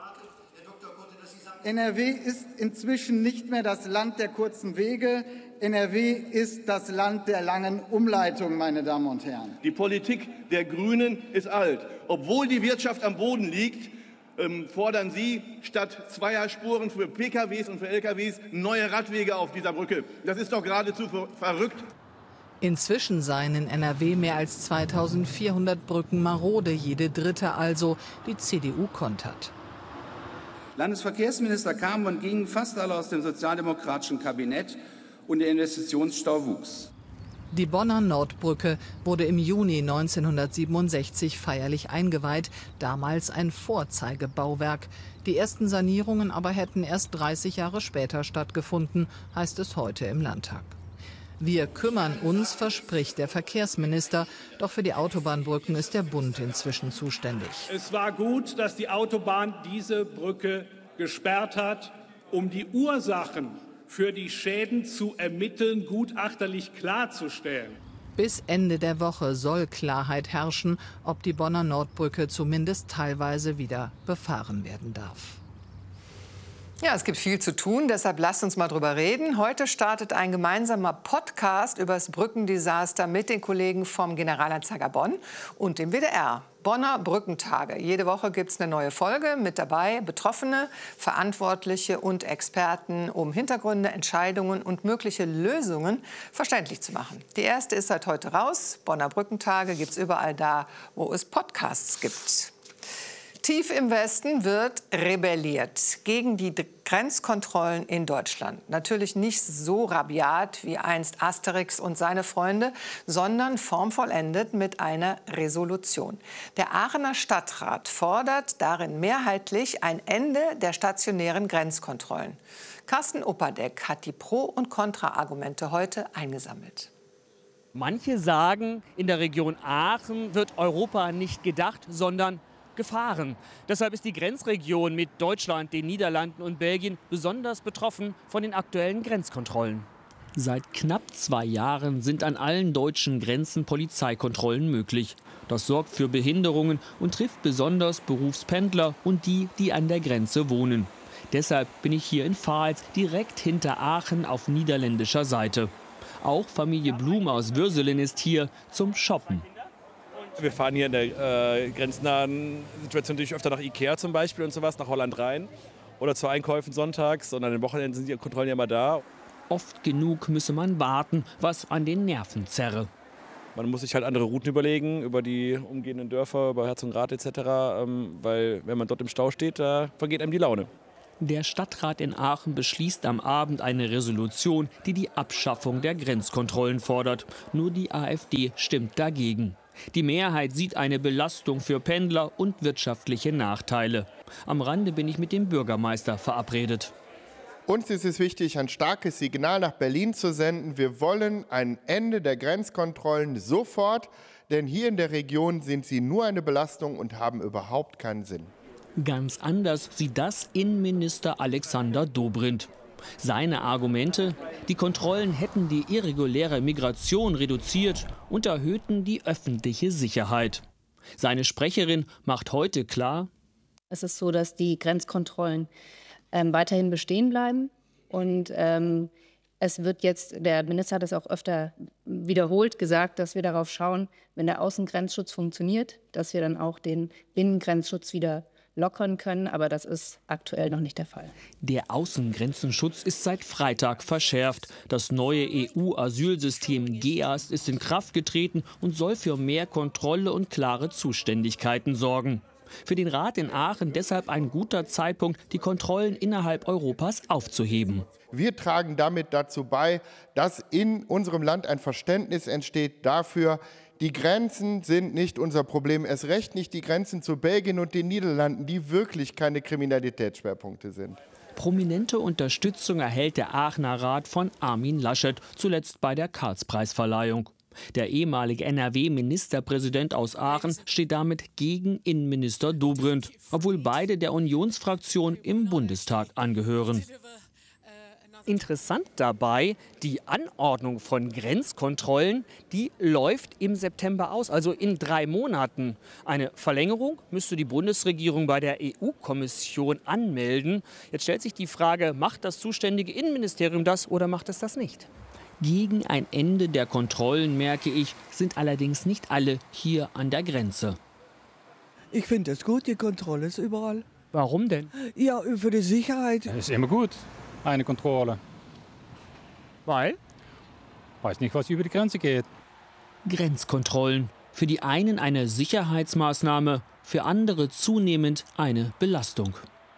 NRW ist inzwischen nicht mehr das Land der kurzen Wege. NRW ist das Land der langen Umleitungen, meine Damen und Herren. Die Politik der Grünen ist alt. Obwohl die Wirtschaft am Boden liegt, fordern Sie statt Zweierspuren für PKWs und für LKWs neue Radwege auf dieser Brücke. Das ist doch geradezu verrückt. Inzwischen seien in NRW mehr als 2400 Brücken marode, jede dritte also. Die CDU kontert. Landesverkehrsminister kamen und gingen fast alle aus dem sozialdemokratischen Kabinett und der Investitionsstau wuchs. Die Bonner Nordbrücke wurde im Juni 1967 feierlich eingeweiht, damals ein Vorzeigebauwerk. Die ersten Sanierungen aber hätten erst 30 Jahre später stattgefunden, heißt es heute im Landtag. Wir kümmern uns, verspricht der Verkehrsminister, doch für die Autobahnbrücken ist der Bund inzwischen zuständig. Es war gut, dass die Autobahn diese Brücke gesperrt hat, um die Ursachen für die Schäden zu ermitteln, gutachterlich klarzustellen. Bis Ende der Woche soll Klarheit herrschen, ob die Bonner Nordbrücke zumindest teilweise wieder befahren werden darf. Ja, es gibt viel zu tun, deshalb lasst uns mal drüber reden. Heute startet ein gemeinsamer Podcast über das Brückendesaster mit den Kollegen vom Generalanzeiger Bonn und dem WDR. Bonner Brückentage. Jede Woche gibt es eine neue Folge. Mit dabei Betroffene, Verantwortliche und Experten, um Hintergründe, Entscheidungen und mögliche Lösungen verständlich zu machen. Die erste ist seit heute raus. Bonner Brückentage gibt es überall da, wo es Podcasts gibt. Tief im Westen wird rebelliert gegen die Grenzkontrollen in Deutschland. Natürlich nicht so rabiat wie einst Asterix und seine Freunde, sondern formvollendet mit einer Resolution. Der Aachener Stadtrat fordert darin mehrheitlich ein Ende der stationären Grenzkontrollen. Carsten Opperdeck hat die Pro- und Kontra-Argumente heute eingesammelt. Manche sagen, in der Region Aachen wird Europa nicht gedacht, sondern gefahren. Deshalb ist die Grenzregion mit Deutschland, den Niederlanden und Belgien besonders betroffen von den aktuellen Grenzkontrollen. Seit knapp 2 Jahren sind an allen deutschen Grenzen Polizeikontrollen möglich. Das sorgt für Behinderungen und trifft besonders Berufspendler und die, die an der Grenze wohnen. Deshalb bin ich hier in Pfalz, direkt hinter Aachen auf niederländischer Seite. Auch Familie Blume aus Würselen ist hier zum Shoppen. Wir fahren hier in der grenznahen Situation natürlich öfter nach Ikea zum Beispiel und sowas, nach Holland rein. Oder zu Einkäufen sonntags und an den Wochenenden sind die Kontrollen ja immer da. Oft genug müsse man warten, was an den Nerven zerre. Man muss sich halt andere Routen überlegen, über die umgehenden Dörfer, über Herzogenrath etc., weil wenn man dort im Stau steht, da vergeht einem die Laune. Der Stadtrat in Aachen beschließt am Abend eine Resolution, die die Abschaffung der Grenzkontrollen fordert. Nur die AfD stimmt dagegen. Die Mehrheit sieht eine Belastung für Pendler und wirtschaftliche Nachteile. Am Rande bin ich mit dem Bürgermeister verabredet. Uns ist es wichtig, ein starkes Signal nach Berlin zu senden. Wir wollen ein Ende der Grenzkontrollen sofort, denn hier in der Region sind sie nur eine Belastung und haben überhaupt keinen Sinn. Ganz anders sieht das Innenminister Alexander Dobrindt. Seine Argumente: Die Kontrollen hätten die irreguläre Migration reduziert und erhöhten die öffentliche Sicherheit. Seine Sprecherin macht heute klar: Es ist so, dass die Grenzkontrollen weiterhin bestehen bleiben. Und es wird jetzt, der Minister hat es auch öfter wiederholt gesagt, dass wir darauf schauen, wenn der Außengrenzschutz funktioniert, dass wir dann auch den Binnengrenzschutz wieder lockern können, aber das ist aktuell noch nicht der Fall. Der Außengrenzenschutz ist seit Freitag verschärft. Das neue EU-Asylsystem GEAS ist in Kraft getreten und soll für mehr Kontrolle und klare Zuständigkeiten sorgen. Für den Rat in Aachen deshalb ein guter Zeitpunkt, die Kontrollen innerhalb Europas aufzuheben. Wir tragen damit dazu bei, dass in unserem Land ein Verständnis entsteht dafür, die Grenzen sind nicht unser Problem, erst recht nicht die Grenzen zu Belgien und den Niederlanden, die wirklich keine Kriminalitätsschwerpunkte sind. Prominente Unterstützung erhält der Aachener Rat von Armin Laschet, zuletzt bei der Karlspreisverleihung. Der ehemalige NRW-Ministerpräsident aus Aachen steht damit gegen Innenminister Dobrindt, obwohl beide der Unionsfraktion im Bundestag angehören. Interessant dabei, die Anordnung von Grenzkontrollen, die läuft im September aus, also in 3 Monaten. Eine Verlängerung müsste die Bundesregierung bei der EU-Kommission anmelden. Jetzt stellt sich die Frage, macht das zuständige Innenministerium das oder macht es das nicht? Gegen ein Ende der Kontrollen, merke ich, sind allerdings nicht alle hier an der Grenze. Ich finde es gut, die Kontrolle ist überall. Warum denn? Ja, für die Sicherheit. Das ist immer gut, eine Kontrolle. Weil? Weiß nicht, was über die Grenze geht. Grenzkontrollen. Für die einen eine Sicherheitsmaßnahme, für andere zunehmend eine Belastung.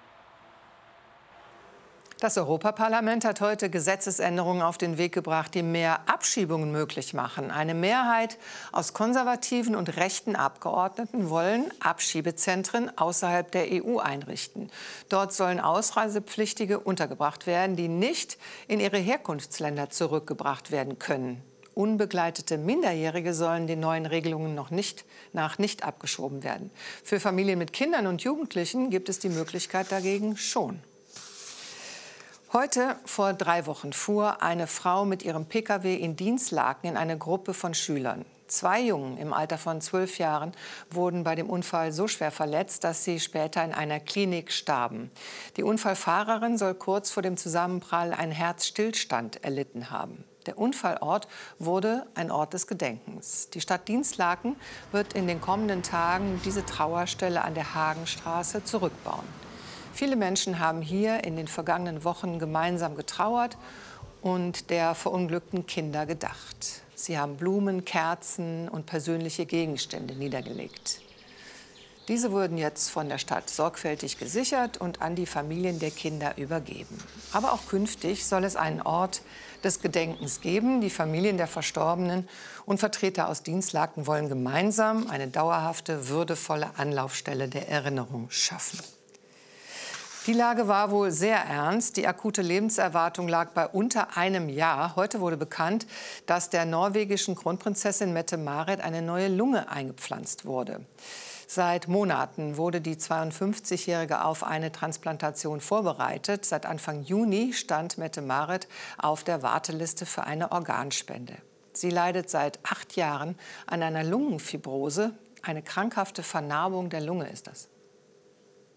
Das Europaparlament hat heute Gesetzesänderungen auf den Weg gebracht, die mehr Abschiebungen möglich machen. Eine Mehrheit aus konservativen und rechten Abgeordneten wollen Abschiebezentren außerhalb der EU einrichten. Dort sollen Ausreisepflichtige untergebracht werden, die nicht in ihre Herkunftsländer zurückgebracht werden können. Unbegleitete Minderjährige sollen den neuen Regelungen noch nicht abgeschoben werden. Für Familien mit Kindern und Jugendlichen gibt es die Möglichkeit dagegen schon. Heute vor 3 Wochen fuhr eine Frau mit ihrem Pkw in Dinslaken in eine Gruppe von Schülern. 2 Jungen im Alter von 12 Jahren wurden bei dem Unfall so schwer verletzt, dass sie später in einer Klinik starben. Die Unfallfahrerin soll kurz vor dem Zusammenprall einen Herzstillstand erlitten haben. Der Unfallort wurde ein Ort des Gedenkens. Die Stadt Dinslaken wird in den kommenden Tagen diese Trauerstelle an der Hagenstraße zurückbauen. Viele Menschen haben hier in den vergangenen Wochen gemeinsam getrauert und der verunglückten Kinder gedacht. Sie haben Blumen, Kerzen und persönliche Gegenstände niedergelegt. Diese wurden jetzt von der Stadt sorgfältig gesichert und an die Familien der Kinder übergeben. Aber auch künftig soll es einen Ort des Gedenkens geben. Die Familien der Verstorbenen und Vertreter aus Dinslaken wollen gemeinsam eine dauerhafte, würdevolle Anlaufstelle der Erinnerung schaffen. Die Lage war wohl sehr ernst. Die akute Lebenserwartung lag bei unter einem Jahr. Heute wurde bekannt, dass der norwegischen Kronprinzessin Mette-Marit eine neue Lunge eingepflanzt wurde. Seit Monaten wurde die 52-Jährige auf eine Transplantation vorbereitet. Seit Anfang Juni stand Mette-Marit auf der Warteliste für eine Organspende. Sie leidet seit 8 Jahren an einer Lungenfibrose. Eine krankhafte Vernarbung der Lunge ist das.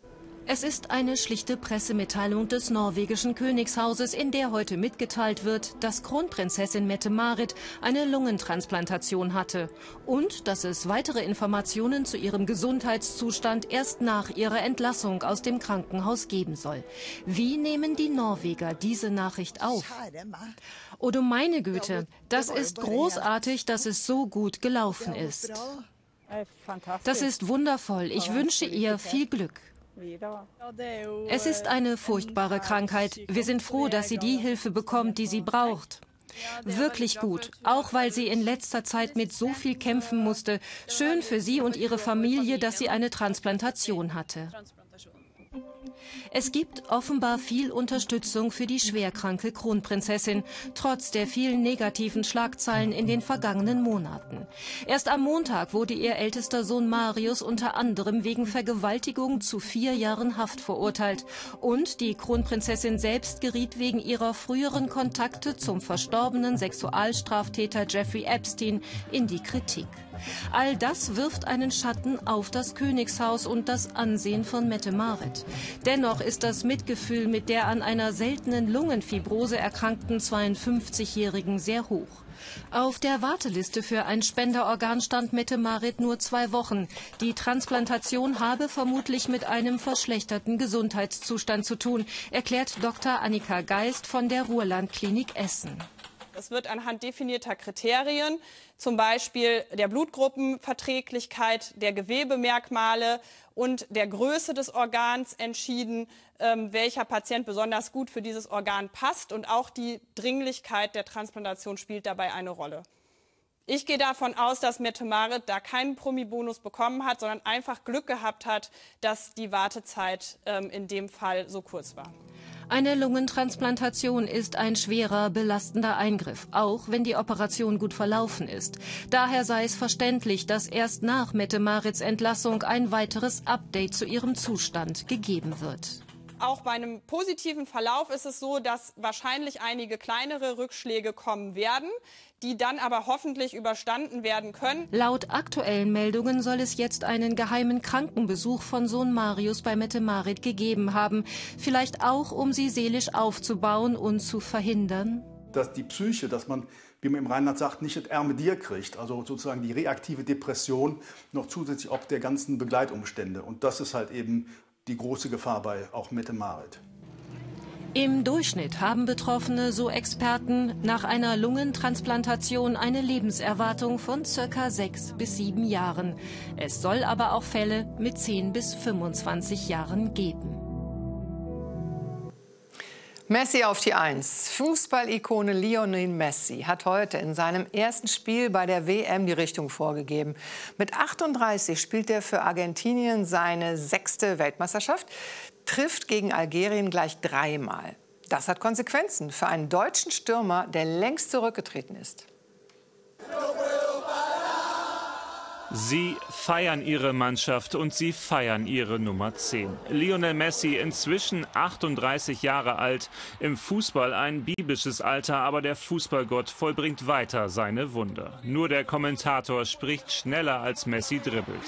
Es ist eine schlichte Pressemitteilung des norwegischen Königshauses, in der heute mitgeteilt wird, dass Kronprinzessin Mette-Marit eine Lungentransplantation hatte und dass es weitere Informationen zu ihrem Gesundheitszustand erst nach ihrer Entlassung aus dem Krankenhaus geben soll. Wie nehmen die Norweger diese Nachricht auf? Oh du meine Güte, das ist großartig, dass es so gut gelaufen ist. Das ist wundervoll. Ich wünsche ihr viel Glück. Es ist eine furchtbare Krankheit. Wir sind froh, dass sie die Hilfe bekommt, die sie braucht. Wirklich gut, auch weil sie in letzter Zeit mit so viel kämpfen musste. Schön für sie und ihre Familie, dass sie eine Transplantation hatte. Es gibt offenbar viel Unterstützung für die schwerkranke Kronprinzessin, trotz der vielen negativen Schlagzeilen in den vergangenen Monaten. Erst am Montag wurde ihr ältester Sohn Marius unter anderem wegen Vergewaltigung zu 4 Jahren Haft verurteilt. Und die Kronprinzessin selbst geriet wegen ihrer früheren Kontakte zum verstorbenen Sexualstraftäter Jeffrey Epstein in die Kritik. All das wirft einen Schatten auf das Königshaus und das Ansehen von Mette-Marit. Dennoch ist das Mitgefühl mit der an einer seltenen Lungenfibrose erkrankten 52-Jährigen sehr hoch. Auf der Warteliste für ein Spenderorgan stand Mette-Marit nur 2 Wochen. Die Transplantation habe vermutlich mit einem verschlechterten Gesundheitszustand zu tun, erklärt Dr. Annika Geist von der Ruhrland-Klinik Essen. Es wird anhand definierter Kriterien, zum Beispiel der Blutgruppenverträglichkeit, der Gewebemerkmale und der Größe des Organs entschieden, welcher Patient besonders gut für dieses Organ passt. Und auch die Dringlichkeit der Transplantation spielt dabei eine Rolle. Ich gehe davon aus, dass Mette-Marit da keinen Promibonus bekommen hat, sondern einfach Glück gehabt hat, dass die Wartezeit in dem Fall so kurz war. Eine Lungentransplantation ist ein schwerer, belastender Eingriff, auch wenn die Operation gut verlaufen ist. Daher sei es verständlich, dass erst nach Mette-Marits Entlassung ein weiteres Update zu ihrem Zustand gegeben wird. Auch bei einem positiven Verlauf ist es so, dass wahrscheinlich einige kleinere Rückschläge kommen werden, die dann aber hoffentlich überstanden werden können. Laut aktuellen Meldungen soll es jetzt einen geheimen Krankenbesuch von Sohn Marius bei Mette-Marit gegeben haben. Vielleicht auch, um sie seelisch aufzubauen und zu verhindern. Dass die Psyche, dass man, wie man im Rheinland sagt, nicht das ärme Dir kriegt, also sozusagen die reaktive Depression, noch zusätzlich ob der ganzen Begleitumstände. Und das ist halt eben die große Gefahr bei auch Mette-Marit. Im Durchschnitt haben Betroffene, so Experten, nach einer Lungentransplantation eine Lebenserwartung von ca. 6 bis 7 Jahren. Es soll aber auch Fälle mit 10 bis 25 Jahren geben. Messi auf die 1. Fußballikone Lionel Messi hat heute in seinem ersten Spiel bei der WM die Richtung vorgegeben. Mit 38 spielt er für Argentinien seine 6. Weltmeisterschaft, trifft gegen Algerien gleich 3-mal. Das hat Konsequenzen für einen deutschen Stürmer, der längst zurückgetreten ist. Sie feiern ihre Mannschaft und sie feiern ihre Nummer 10. Lionel Messi, inzwischen 38 Jahre alt, im Fußball ein biblisches Alter, aber der Fußballgott vollbringt weiter seine Wunder. Nur der Kommentator spricht schneller als Messi dribbelt.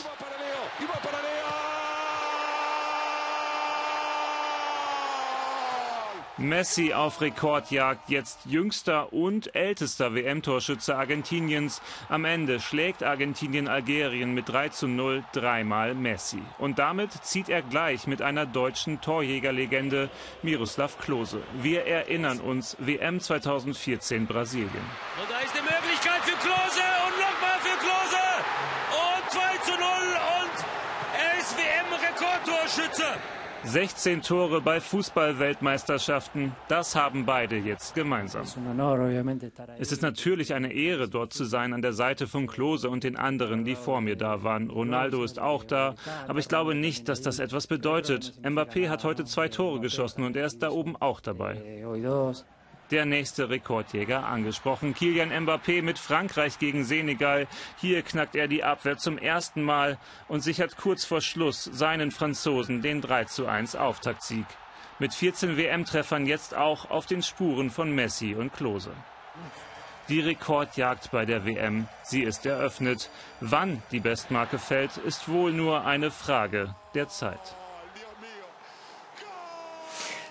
Messi auf Rekordjagd, jetzt jüngster und ältester WM-Torschütze Argentiniens. Am Ende schlägt Argentinien Algerien mit 3:0, 3-mal Messi. Und damit zieht er gleich mit einer deutschen Torjägerlegende, Miroslav Klose. Wir erinnern uns, WM 2014 Brasilien. Und da ist die Möglichkeit für Klose und nochmal für Klose. Und 2:0 und er ist WM-Rekordtorschütze. 16 Tore bei Fußball-Weltmeisterschaften, das haben beide jetzt gemeinsam. Es ist natürlich eine Ehre, dort zu sein, an der Seite von Klose und den anderen, die vor mir da waren. Ronaldo ist auch da, aber ich glaube nicht, dass das etwas bedeutet. Mbappé hat heute 2 Tore geschossen und er ist da oben auch dabei. Der nächste Rekordjäger angesprochen. Kylian Mbappé mit Frankreich gegen Senegal. Hier knackt er die Abwehr zum ersten Mal und sichert kurz vor Schluss seinen Franzosen den 3:1 Auftaktsieg. Mit 14 WM-Treffern jetzt auch auf den Spuren von Messi und Klose. Die Rekordjagd bei der WM, sie ist eröffnet. Wann die Bestmarke fällt, ist wohl nur eine Frage der Zeit.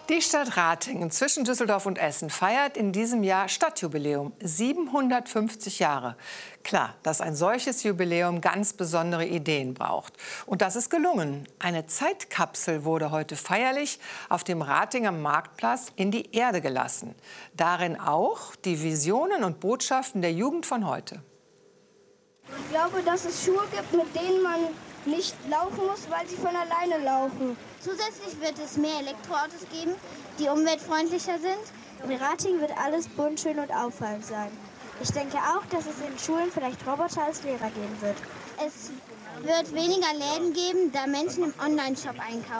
Die Stadt Ratingen zwischen Düsseldorf und Essen feiert in diesem Jahr Stadtjubiläum, 750 Jahre. Klar, dass ein solches Jubiläum ganz besondere Ideen braucht. Und das ist gelungen. Eine Zeitkapsel wurde heute feierlich auf dem Ratinger Marktplatz in die Erde gelassen. Darin auch die Visionen und Botschaften der Jugend von heute. Ich glaube, dass es Schuhe gibt, mit denen man nicht laufen muss, weil sie von alleine laufen. Zusätzlich wird es mehr Elektroautos geben, die umweltfreundlicher sind. In Ratingen wird alles bunt, schön und auffallend sein. Ich denke auch, dass es in Schulen vielleicht Roboter als Lehrer geben wird. Es wird weniger Läden geben, da Menschen im Onlineshop einkaufen.